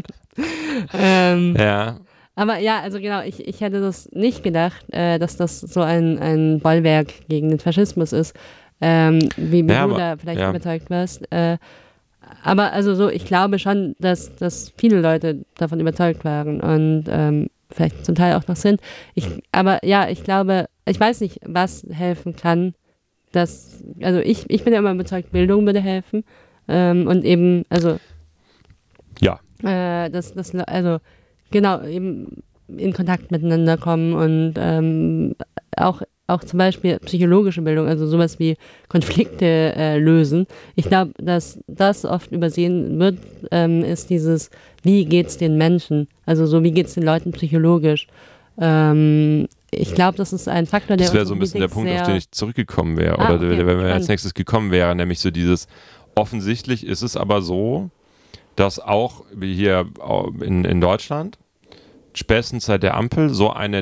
Ja. Aber ja, also genau, ich hätte das nicht gedacht, dass das so ein Bollwerk gegen den Faschismus ist, wie du da vielleicht überzeugt warst. Aber also so, ich glaube schon, dass viele Leute davon überzeugt waren und vielleicht zum Teil auch noch sind. Aber ja, ich glaube, ich weiß nicht, was helfen kann. Ich bin ja immer überzeugt, Bildung würde helfen. Und eben, also ja. Genau, eben in Kontakt miteinander kommen und auch auch zum Beispiel psychologische Bildung, also sowas wie Konflikte lösen. Ich glaube, dass das oft übersehen wird, ist dieses, wie geht's den Menschen? Also so, wie geht's den Leuten psychologisch? Ich glaube, das ist ein Faktor, der Das wäre so ein bisschen der Punkt, auf den ich zurückgekommen wäre, oder okay, wenn wir als nächstes gekommen wäre, nämlich so dieses, offensichtlich ist es aber so, dass auch wie hier in Deutschland spätestens seit der Ampel so eine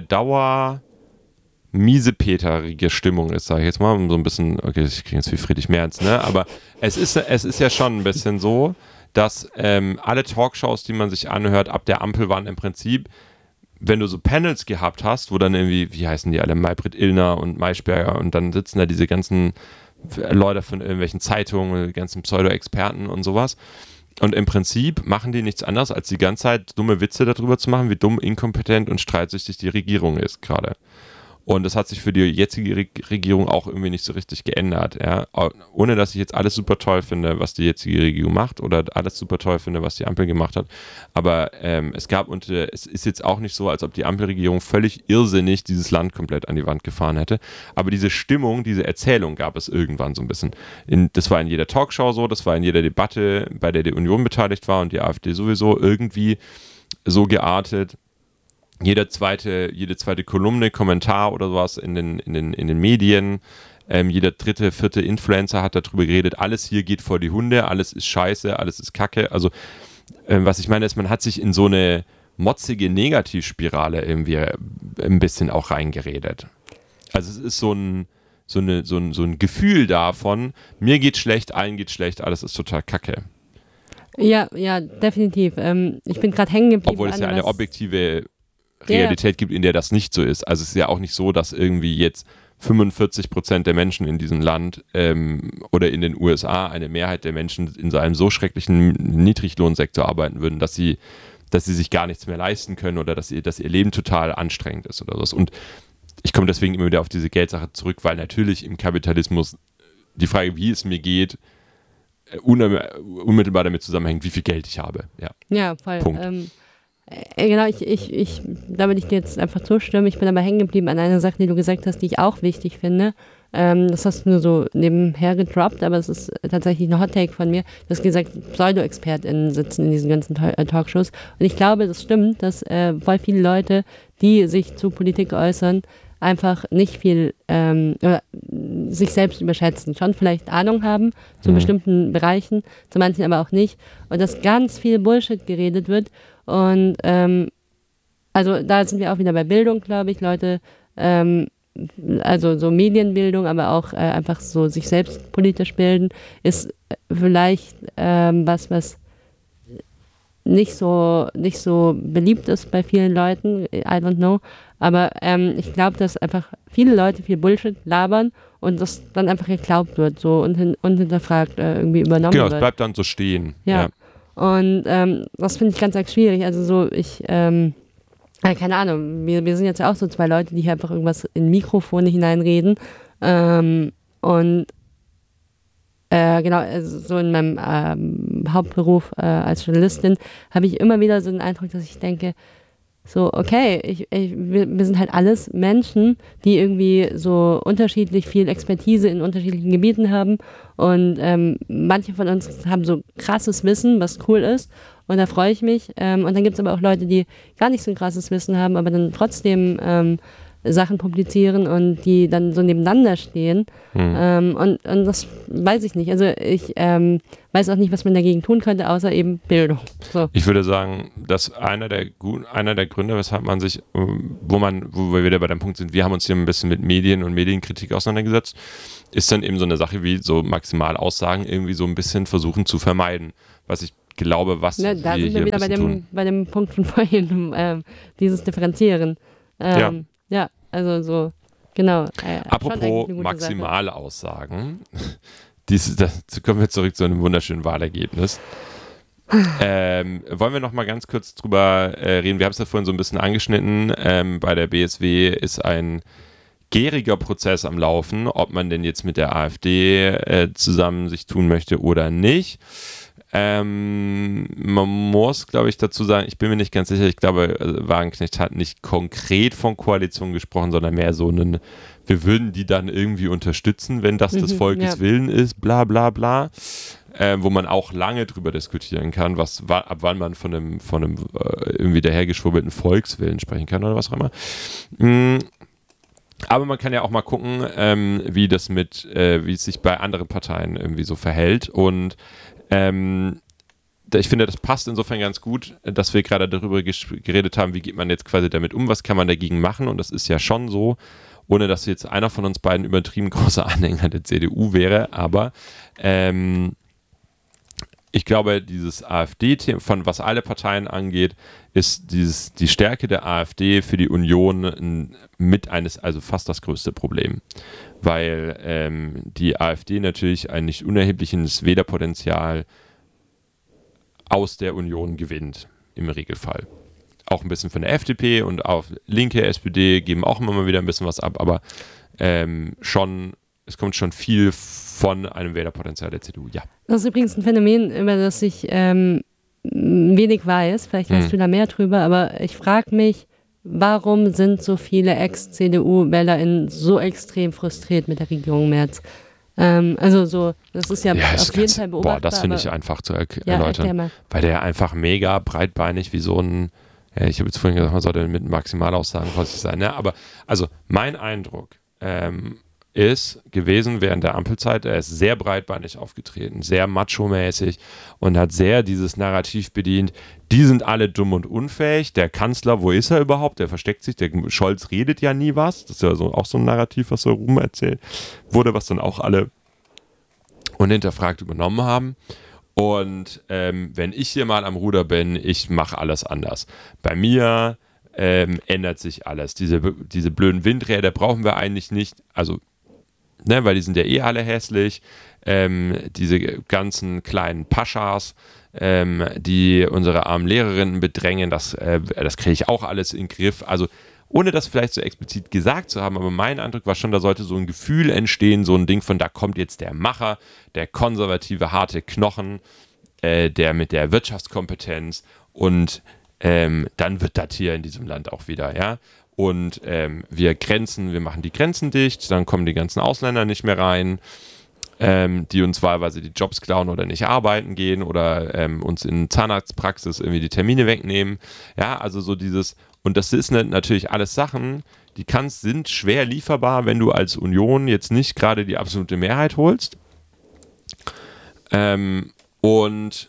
miesepeterige Stimmung ist, sage ich jetzt mal, so ein bisschen, okay, ich kriege jetzt wie Friedrich Merz, ne, aber es ist ja schon ein bisschen so, dass alle Talkshows, die man sich anhört, ab der Ampel waren im Prinzip, wenn du so Panels gehabt hast, wo dann irgendwie, wie heißen die alle, Maybrit Illner und Maischberger und dann sitzen da diese ganzen Leute von irgendwelchen Zeitungen, die ganzen Pseudo-Experten und sowas. Und im Prinzip machen die nichts anderes, als die ganze Zeit dumme Witze darüber zu machen, wie dumm, inkompetent und streitsüchtig die Regierung ist gerade. Und das hat sich für die jetzige Regierung auch irgendwie nicht so richtig geändert. Ja? Ohne, dass ich jetzt alles super toll finde, was die jetzige Regierung macht oder alles super toll finde, was die Ampel gemacht hat. Aber es ist jetzt auch nicht so, als ob die Ampelregierung völlig irrsinnig dieses Land komplett an die Wand gefahren hätte. Aber diese Stimmung, diese Erzählung gab es irgendwann so ein bisschen. Das war in jeder Talkshow so, das war in jeder Debatte, bei der die Union beteiligt war und die AfD sowieso irgendwie so geartet. Jede zweite Kolumne, Kommentar oder sowas in den Medien, jeder dritte, vierte Influencer hat darüber geredet, alles hier geht vor die Hunde, alles ist scheiße, alles ist Kacke. Also was ich meine ist, man hat sich in so eine motzige Negativspirale irgendwie ein bisschen auch reingeredet. Also es ist so ein Gefühl davon, mir geht schlecht, allen geht schlecht, alles ist total Kacke. Ja, definitiv. Ich bin gerade hängen geblieben. Obwohl es ja eine objektive Realität gibt, in der das nicht so ist. Also es ist ja auch nicht so, dass irgendwie jetzt 45% der Menschen in diesem Land oder in den USA, eine Mehrheit der Menschen in so einem so schrecklichen Niedriglohnsektor arbeiten würden, dass sie sich gar nichts mehr leisten können oder dass ihr Leben total anstrengend ist oder so. Und ich komme deswegen immer wieder auf diese Geldsache zurück, weil natürlich im Kapitalismus die Frage, wie es mir geht, unmittelbar damit zusammenhängt, wie viel Geld ich habe. Ja, voll. Punkt. Genau, da würde ich dir jetzt einfach zustimmen. Ich bin aber hängen geblieben an einer Sache, die du gesagt hast, die ich auch wichtig finde. Das hast du nur so nebenher gedroppt, aber es ist tatsächlich ein Hot-Take von mir. Du hast gesagt, Pseudo-ExpertInnen sitzen in diesen ganzen Talkshows. Und ich glaube, das stimmt, dass voll viele Leute, die sich zu Politik äußern, einfach nicht viel oder sich selbst überschätzen, schon vielleicht Ahnung haben zu bestimmten Bereichen, zu manchen aber auch nicht. Und dass ganz viel Bullshit geredet wird. Und also da sind wir auch wieder bei Bildung, glaube ich, Leute, also so Medienbildung, aber auch einfach so sich selbst politisch bilden, ist vielleicht was nicht so beliebt ist bei vielen Leuten, I don't know, aber ich glaube, dass einfach viele Leute viel Bullshit labern und das dann einfach geglaubt wird so und hinterfragt irgendwie übernommen wird. Genau, es bleibt dann so stehen. Ja. Und das finde ich ganz arg schwierig. Also so, keine Ahnung, wir sind jetzt ja auch so zwei Leute, die hier einfach irgendwas in Mikrofone hineinreden. Und genau, also so in meinem Hauptberuf als Journalistin habe ich immer wieder so den Eindruck, dass ich denke, so, okay, wir sind halt alles Menschen, die irgendwie so unterschiedlich viel Expertise in unterschiedlichen Gebieten haben und manche von uns haben so krasses Wissen, was cool ist und da freue ich mich und dann gibt es aber auch Leute, die gar nicht so ein krasses Wissen haben, aber dann trotzdem Sachen publizieren und die dann so nebeneinander stehen und das weiß ich nicht. Also ich weiß auch nicht, was man dagegen tun könnte, außer eben Bildung. So. Ich würde sagen, dass einer der Gründe, weshalb man sich, wo wir wieder bei dem Punkt sind, wir haben uns hier ein bisschen mit Medien und Medienkritik auseinandergesetzt, ist dann eben so eine Sache wie so Maximalaussagen irgendwie so ein bisschen versuchen zu vermeiden, was ich glaube, was da sind wir wieder bei dem Punkt von vorhin, dieses Differenzieren. Ja, also so, genau. Apropos Maximalaussagen, dazu kommen wir zurück zu einem wunderschönen Wahlergebnis. Wollen wir noch mal ganz kurz drüber reden? Wir haben es ja vorhin so ein bisschen angeschnitten. Bei der BSW ist ein gäriger Prozess am Laufen, ob man denn jetzt mit der AfD zusammen sich tun möchte oder nicht. Man muss, glaube ich, dazu sagen, ich bin mir nicht ganz sicher, ich glaube, Wagenknecht hat nicht konkret von Koalition gesprochen, sondern mehr so wir würden die dann irgendwie unterstützen, wenn das des Volkes Willen ist, bla bla bla. Wo man auch lange drüber diskutieren kann, ab wann man von einem irgendwie dahergeschwurbelten Volkswillen sprechen kann oder was auch immer. Aber man kann ja auch mal gucken, wie es sich bei anderen Parteien irgendwie so verhält. Und ich finde, das passt insofern ganz gut, dass wir gerade darüber geredet haben, wie geht man jetzt quasi damit um, was kann man dagegen machen. Und das ist ja schon so, ohne dass jetzt einer von uns beiden übertrieben großer Anhänger der CDU wäre, aber ich glaube, dieses AfD-Thema, von was alle Parteien angeht, ist die Stärke der AfD für die Union also fast das größte Problem. Weil die AfD natürlich ein nicht unerhebliches Wählerpotenzial aus der Union gewinnt, im Regelfall. Auch ein bisschen von der FDP und auch linke SPD geben auch immer mal wieder ein bisschen was ab, aber es kommt schon viel von einem Wählerpotenzial der CDU, ja. Das ist übrigens ein Phänomen, über das ich wenig weiß. Vielleicht weißt du da mehr drüber, aber ich frage mich, warum sind so viele Ex-CDU-WählerInnen so extrem frustriert mit der Regierung Merz? Das ist ja auf jeden Fall beobachtbar. Das finde ich einfach zu erläutern, weil der einfach mega breitbeinig wie so ein, ich habe jetzt vorhin gesagt, man sollte mit Maximalaussagen vorsichtig sein, ne? Aber also mein Eindruck ist gewesen während der Ampelzeit, er ist sehr breitbeinig aufgetreten, sehr macho-mäßig und hat sehr dieses Narrativ bedient, die sind alle dumm und unfähig, der Kanzler, wo ist er überhaupt, der versteckt sich, der Scholz redet ja nie was, das ist ja auch so ein Narrativ, was so rum erzählt wurde, was dann auch alle unhinterfragt übernommen haben. Und wenn ich hier mal am Ruder bin, ich mache alles anders. Bei mir ändert sich alles. Diese blöden Windräder brauchen wir eigentlich nicht, also weil die sind ja alle hässlich. Diese ganzen kleinen Paschas, die unsere armen Lehrerinnen bedrängen, das kriege ich auch alles in den Griff. Also ohne das vielleicht so explizit gesagt zu haben, aber mein Eindruck war schon, da sollte so ein Gefühl entstehen, so ein Ding von, da kommt jetzt der Macher, der konservative, harte Knochen, der mit der Wirtschaftskompetenz und dann wird das hier in diesem Land auch wieder, ja. Und wir machen die Grenzen dicht, dann kommen die ganzen Ausländer nicht mehr rein, die uns wahlweise die Jobs klauen oder nicht arbeiten gehen oder uns in Zahnarztpraxis irgendwie die Termine wegnehmen. Ja, also so dieses, und das ist natürlich alles Sachen, sind schwer lieferbar, wenn du als Union jetzt nicht gerade die absolute Mehrheit holst. Und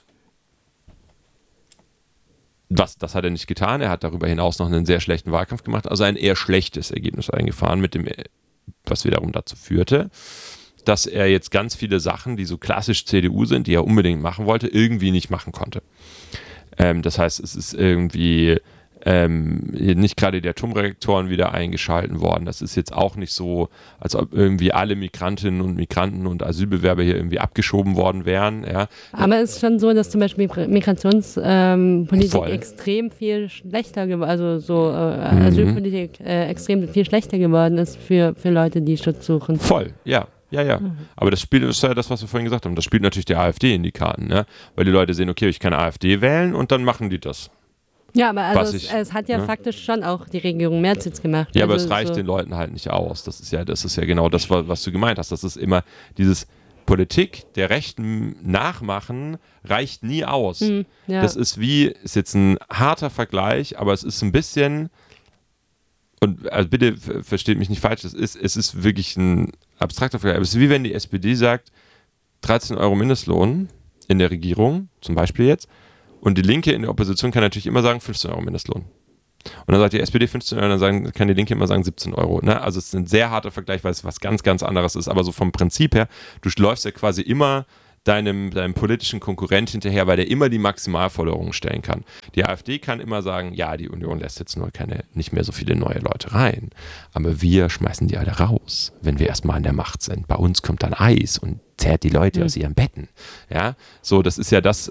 das hat er nicht getan. Er hat darüber hinaus noch einen sehr schlechten Wahlkampf gemacht, also ein eher schlechtes Ergebnis eingefahren, was wiederum dazu führte, dass er jetzt ganz viele Sachen, die so klassisch CDU sind, die er unbedingt machen wollte, irgendwie nicht machen konnte. Das heißt, es ist irgendwie nicht gerade die Atomreaktoren wieder eingeschalten worden. Das ist jetzt auch nicht so, als ob irgendwie alle Migrantinnen und Migranten und Asylbewerber hier irgendwie abgeschoben worden wären. Ja. Aber es ist schon so, dass zum Beispiel Migrationspolitik extrem viel schlechter Asylpolitik extrem viel schlechter geworden ist für Leute, die Schutz suchen. Voll, ja. Ja. Aber das ist ja das, was wir vorhin gesagt haben. Das spielt natürlich der AfD in die Karten, ne? Weil die Leute sehen, okay, ich kann AfD wählen und dann machen die das. Ja, aber es hat ja faktisch schon auch die Regierung Merz jetzt gemacht. Ja, aber es reicht den Leuten halt nicht aus. Das ist ja genau das, was du gemeint hast. Das ist immer dieses Politik der Rechten nachmachen reicht nie aus. Ja. Das ist jetzt ein harter Vergleich, aber es ist ein bisschen, und also bitte versteht mich nicht falsch, es ist wirklich ein abstrakter Vergleich, aber es ist wie wenn die SPD sagt, 13 Euro Mindestlohn in der Regierung, zum Beispiel jetzt, und die Linke in der Opposition kann natürlich immer sagen 15 Euro Mindestlohn. Und dann sagt die SPD 15 Euro, dann kann die Linke immer sagen 17 Euro. Ne? Also es ist ein sehr harter Vergleich, weil es was ganz, ganz anderes ist. Aber so vom Prinzip her, du läufst ja quasi immer deinem politischen Konkurrent hinterher, weil der immer die Maximalforderungen stellen kann. Die AfD kann immer sagen, ja, die Union lässt jetzt nicht mehr so viele neue Leute rein. Aber wir schmeißen die alle raus, wenn wir erstmal an der Macht sind. Bei uns kommt dann Eis und zerrt die Leute aus ihren Betten. Ja, so, das ist ja das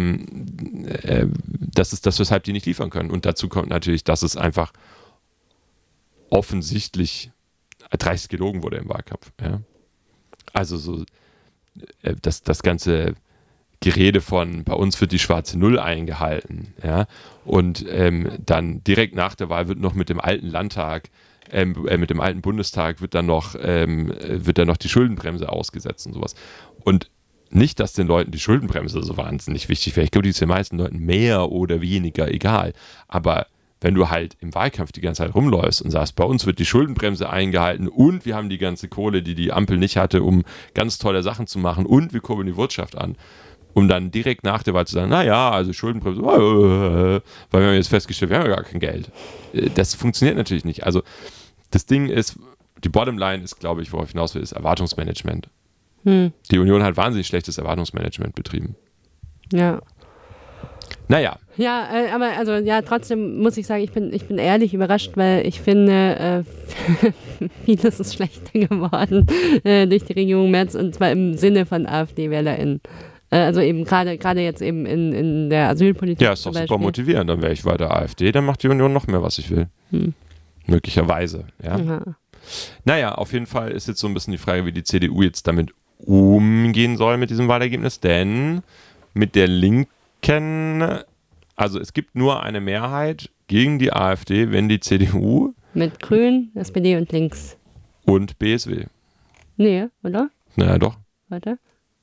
ist das, weshalb die nicht liefern können. Und dazu kommt natürlich, dass es einfach offensichtlich dreist gelogen wurde im Wahlkampf. Ja? Also so, das ganze Gerede von, bei uns wird die schwarze Null eingehalten, ja, und dann direkt nach der Wahl wird noch mit dem alten Landtag, mit dem alten Bundestag wird dann noch die Schuldenbremse ausgesetzt und sowas. Und nicht, dass den Leuten die Schuldenbremse so wahnsinnig wichtig wäre. Ich glaube, die ist den meisten Leuten mehr oder weniger egal. Aber wenn du halt im Wahlkampf die ganze Zeit rumläufst und sagst, bei uns wird die Schuldenbremse eingehalten und wir haben die ganze Kohle, die die Ampel nicht hatte, um ganz tolle Sachen zu machen und wir kurbeln die Wirtschaft an, um dann direkt nach der Wahl zu sagen, naja, also Schuldenbremse, weil wir haben jetzt festgestellt, wir haben ja gar kein Geld. Das funktioniert natürlich nicht. Also das Ding ist, die Bottomline ist, glaube ich, worauf ich hinaus will, ist Erwartungsmanagement. Die Union hat wahnsinnig schlechtes Erwartungsmanagement betrieben. Ja. Naja. Ja, aber also ja, trotzdem muss ich sagen, ich bin ehrlich überrascht, weil ich finde, vieles ist schlechter geworden durch die Regierung Merz und zwar im Sinne von AfD-WählerInnen. Also eben gerade jetzt eben in der Asylpolitik. Ja, ist doch super motivierend. Dann wäre ich weiter AfD, dann macht die Union noch mehr, was ich will. Möglicherweise, ja. Naja, auf jeden Fall ist jetzt so ein bisschen die Frage, wie die CDU jetzt damit umgehen soll mit diesem Wahlergebnis, denn mit der Linken, also es gibt nur eine Mehrheit gegen die AfD, wenn die CDU mit Grün, SPD und Links und BSW. Nee, oder? Naja, doch. Warte.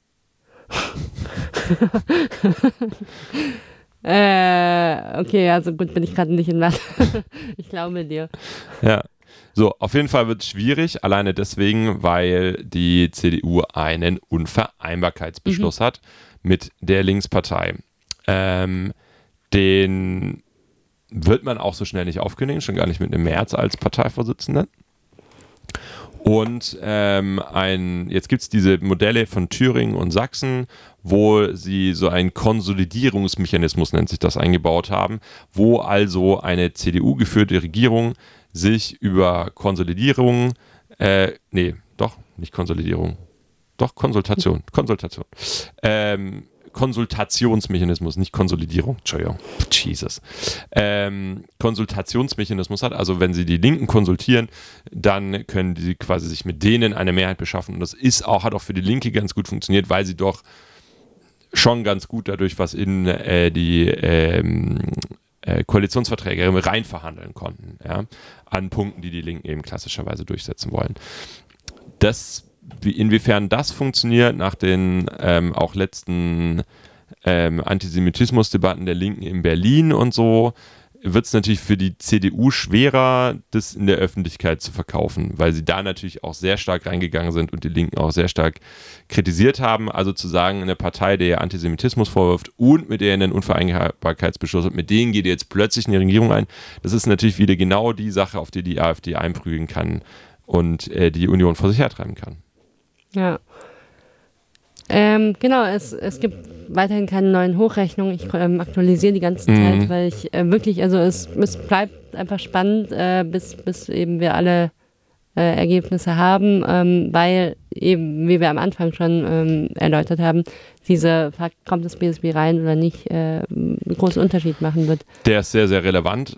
Okay, also gut, bin ich gerade nicht in Mathe. Ich glaube dir. Ja. So, auf jeden Fall wird es schwierig, alleine deswegen, weil die CDU einen Unvereinbarkeitsbeschluss hat mit der Linkspartei. Den wird man auch so schnell nicht aufkündigen, schon gar nicht mit einem Merz als Parteivorsitzenden. Und jetzt gibt es diese Modelle von Thüringen und Sachsen, wo sie so einen Konsolidierungsmechanismus, nennt sich das, eingebaut haben, wo also eine CDU-geführte Regierung sich über Konsolidierung, Konsultationsmechanismus, nicht Konsolidierung, Entschuldigung, Jesus. Konsultationsmechanismus hat, also wenn sie die Linken konsultieren, dann können die quasi sich mit denen eine Mehrheit beschaffen und das hat auch für die Linke ganz gut funktioniert, weil sie doch schon ganz gut dadurch was in die Koalitionsverträge rein verhandeln konnten, ja, an Punkten, die die Linken eben klassischerweise durchsetzen wollen. Inwiefern das funktioniert nach den auch letzten Antisemitismusdebatten der Linken in Berlin und so, wird es natürlich für die CDU schwerer, das in der Öffentlichkeit zu verkaufen, weil sie da natürlich auch sehr stark reingegangen sind und die Linken auch sehr stark kritisiert haben. Also zu sagen, eine Partei, der Antisemitismus vorwirft und mit der einen Unvereinbarkeitsbeschluss hat, mit denen geht jetzt plötzlich eine Regierung ein, das ist natürlich wieder genau die Sache, auf die die AfD einprügeln kann und die Union vor sich hertreiben kann. Ja. Genau, es gibt weiterhin keine neuen Hochrechnungen. Ich aktualisiere die ganze Zeit, weil ich wirklich, also es bleibt einfach spannend, bis eben wir alle Ergebnisse haben, weil eben, wie wir am Anfang schon erläutert haben, diese Fakt, kommt das BSW rein oder nicht, einen großen Unterschied machen wird. Der ist sehr, sehr relevant.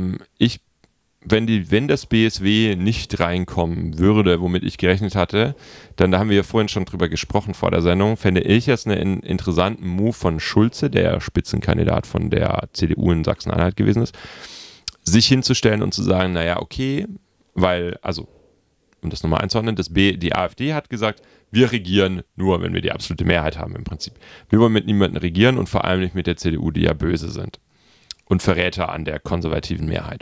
Wenn das BSW nicht reinkommen würde, womit ich gerechnet hatte, dann, da haben wir ja vorhin schon drüber gesprochen vor der Sendung, fände ich es einen interessanten Move von Schulze, der Spitzenkandidat von der CDU in Sachsen-Anhalt gewesen ist, sich hinzustellen und zu sagen, naja, okay, weil, also, um das nochmal einzuordnen, die AfD hat gesagt, wir regieren nur, wenn wir die absolute Mehrheit haben im Prinzip. Wir wollen mit niemandem regieren und vor allem nicht mit der CDU, die ja böse sind und Verräter an der konservativen Mehrheit.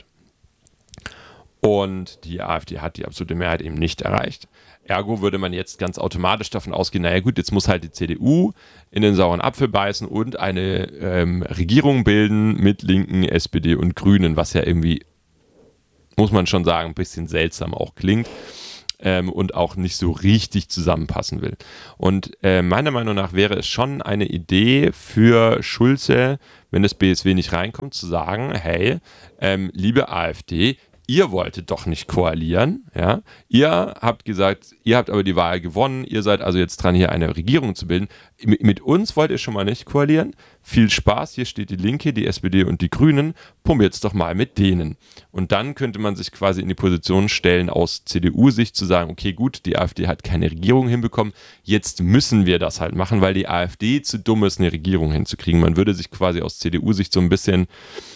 Und die AfD hat die absolute Mehrheit eben nicht erreicht. Ergo würde man jetzt ganz automatisch davon ausgehen, naja gut, jetzt muss halt die CDU in den sauren Apfel beißen und eine Regierung bilden mit Linken, SPD und Grünen, was ja irgendwie, muss man schon sagen, ein bisschen seltsam auch klingt und auch nicht so richtig zusammenpassen will. Und meiner Meinung nach wäre es schon eine Idee für Schulze, wenn das BSW nicht reinkommt, zu sagen, hey, liebe AfD, ihr wolltet doch nicht koalieren, ja. Ihr habt gesagt, ihr habt aber die Wahl gewonnen, ihr seid also jetzt dran, hier eine Regierung zu bilden. Mit uns wollt ihr schon mal nicht koalieren. Viel Spaß, hier steht die Linke, die SPD und die Grünen. Probiert doch mal mit denen. Und dann könnte man sich quasi in die Position stellen, aus CDU-Sicht zu sagen, okay, gut, die AfD hat keine Regierung hinbekommen, jetzt müssen wir das halt machen, weil die AfD zu dumm ist, eine Regierung hinzukriegen. Man würde sich quasi aus CDU-Sicht so ein bisschen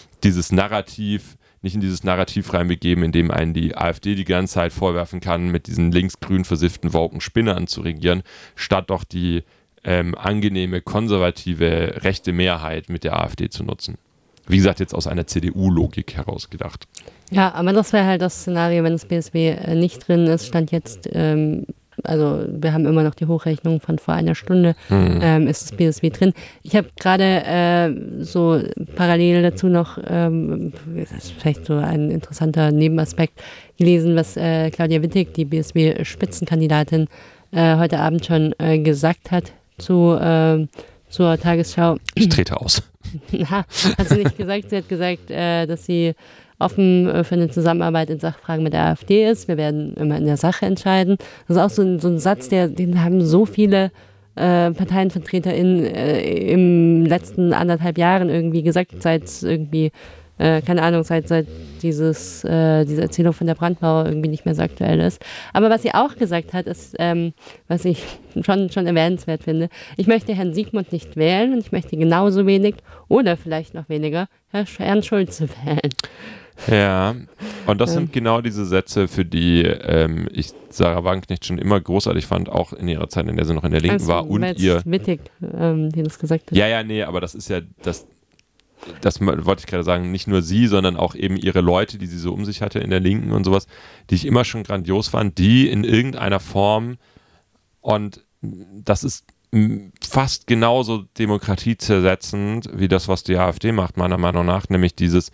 nicht in dieses Narrativ reinbegeben, in dem einen die AfD die ganze Zeit vorwerfen kann, mit diesen linksgrün versifften woken Spinnern zu regieren, statt doch die angenehme, konservative, rechte Mehrheit mit der AfD zu nutzen. Wie gesagt, jetzt aus einer CDU-Logik heraus gedacht. Ja, aber das wäre halt das Szenario, wenn das BSW nicht drin ist, stand jetzt, also wir haben immer noch die Hochrechnung von vor einer Stunde, ist das BSW drin. Ich habe gerade so parallel dazu noch, das ist vielleicht so ein interessanter Nebenaspekt, gelesen, was Claudia Wittig, die BSW-Spitzenkandidatin, heute Abend schon gesagt hat zur Tagesschau. Ich trete aus. Na, hat sie nicht gesagt. Sie hat gesagt, dass sie offen für eine Zusammenarbeit in Sachfragen mit der AfD ist. Wir werden immer in der Sache entscheiden. Das ist auch so ein Satz, den haben so viele ParteienvertreterInnen im letzten 1,5 Jahren irgendwie gesagt, seit irgendwie, keine Ahnung, seit diese Erzählung von der Brandmauer irgendwie nicht mehr so aktuell ist. Aber was sie auch gesagt hat, ist, was ich schon erwähnenswert finde, ich möchte Herrn Siegmund nicht wählen und ich möchte genauso wenig oder vielleicht noch weniger Herrn Schulze wählen. Ja, und das sind genau diese Sätze, für die ich Sarah Wagenknecht schon immer großartig fand, auch in ihrer Zeit, in der sie noch in der Linken war. Und ihr Wittig, die das gesagt hat. Ja, nee, aber das ist ja, das wollte ich gerade sagen, nicht nur sie, sondern auch eben ihre Leute, die sie so um sich hatte in der Linken und sowas, die ich immer schon grandios fand, die in irgendeiner Form, und das ist fast genauso demokratiezersetzend wie das, was die AfD macht, meiner Meinung nach, nämlich dieses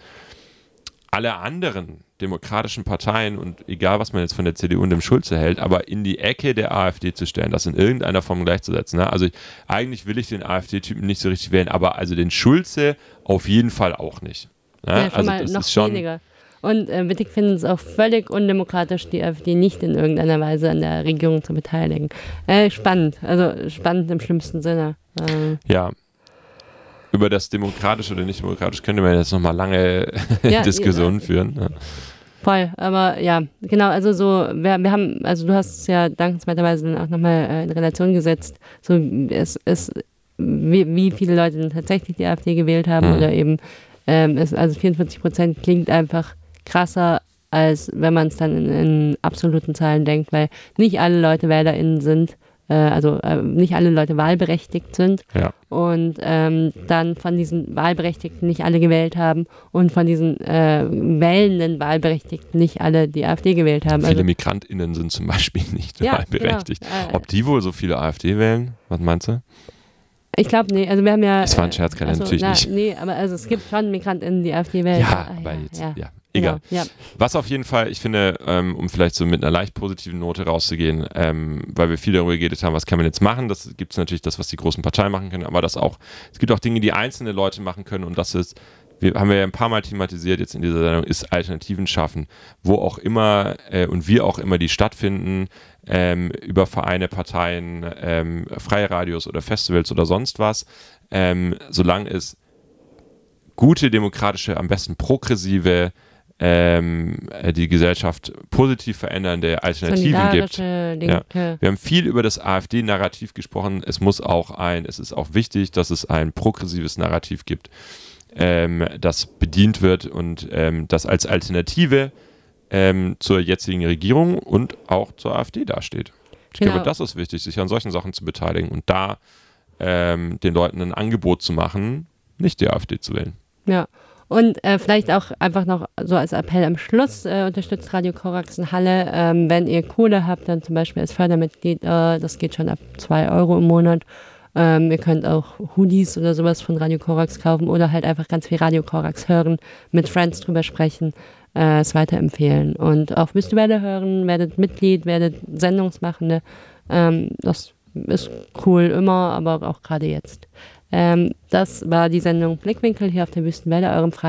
alle anderen demokratischen Parteien und egal, was man jetzt von der CDU und dem Schulze hält, aber in die Ecke der AfD zu stellen, das in irgendeiner Form gleichzusetzen. Ne? Also eigentlich will ich den AfD-Typen nicht so richtig wählen, aber also den Schulze auf jeden Fall auch nicht. Ne? Ja, schon also mal das noch ist schon weniger. Und Wittig findet es auch völlig undemokratisch, die AfD nicht in irgendeiner Weise an der Regierung zu beteiligen. Spannend, also spannend im schlimmsten Sinne. Ja. Über das demokratisch oder nicht demokratisch könnte man jetzt nochmal lange Diskussionen führen. Ja. Voll, aber ja, genau, also so, wir haben, also du hast es ja dankenswerterweise dann auch nochmal in Relation gesetzt, so wie viele Leute dann tatsächlich die AfD gewählt haben oder eben, also 44% klingt einfach krasser, als wenn man es dann in absoluten Zahlen denkt, weil nicht alle Leute WählerInnen sind, nicht alle Leute wahlberechtigt sind und dann von diesen Wahlberechtigten nicht alle gewählt haben und von diesen wählenden Wahlberechtigten nicht alle die AfD gewählt haben. Viele MigrantInnen sind zum Beispiel nicht wahlberechtigt. Genau. Ob die wohl so viele AfD wählen? Was meinst du? Ich glaube, nee, also wir haben ja... Das war ein Scherz, gerade natürlich nicht. Nee, aber also es gibt schon MigrantInnen, die AfD wählen. Ja, aber jetzt, egal. Genau, ja. Was auf jeden Fall, ich finde, um vielleicht so mit einer leicht positiven Note rauszugehen, weil wir viel darüber geredet haben, was kann man jetzt machen, das gibt es natürlich das, was die großen Parteien machen können, aber es gibt auch Dinge, die einzelne Leute machen können und das ist, haben wir ja ein paar Mal thematisiert jetzt in dieser Sendung, ist Alternativen schaffen, wo auch immer und wir auch immer die stattfinden, über Vereine, Parteien, freie Radios oder Festivals oder sonst was, solange es gute, demokratische, am besten progressive, die Gesellschaft positiv verändernde Alternativen gibt. Ja. Wir haben viel über das AfD-Narrativ gesprochen. Es ist auch wichtig, dass es ein progressives Narrativ gibt, das bedient wird und das als Alternative zur jetzigen Regierung und auch zur AfD dasteht. Ich glaube, das ist wichtig, sich an solchen Sachen zu beteiligen und da den Leuten ein Angebot zu machen, nicht die AfD zu wählen. Ja. Und vielleicht auch einfach noch so als Appell am Schluss, unterstützt Radio Korax in Halle. Wenn ihr Kohle habt, dann zum Beispiel als Fördermitglied, das geht schon ab 2 Euro im Monat. Ihr könnt auch Hoodies oder sowas von Radio Korax kaufen oder halt einfach ganz viel Radio Korax hören, mit Friends drüber sprechen, es weiterempfehlen. Und auch müsst ihr hören, werdet Mitglied, werdet Sendungsmachende. Das ist cool immer, aber auch gerade jetzt. Das war die Sendung Blickwinkel hier auf der Wüstenwelle, eurem freien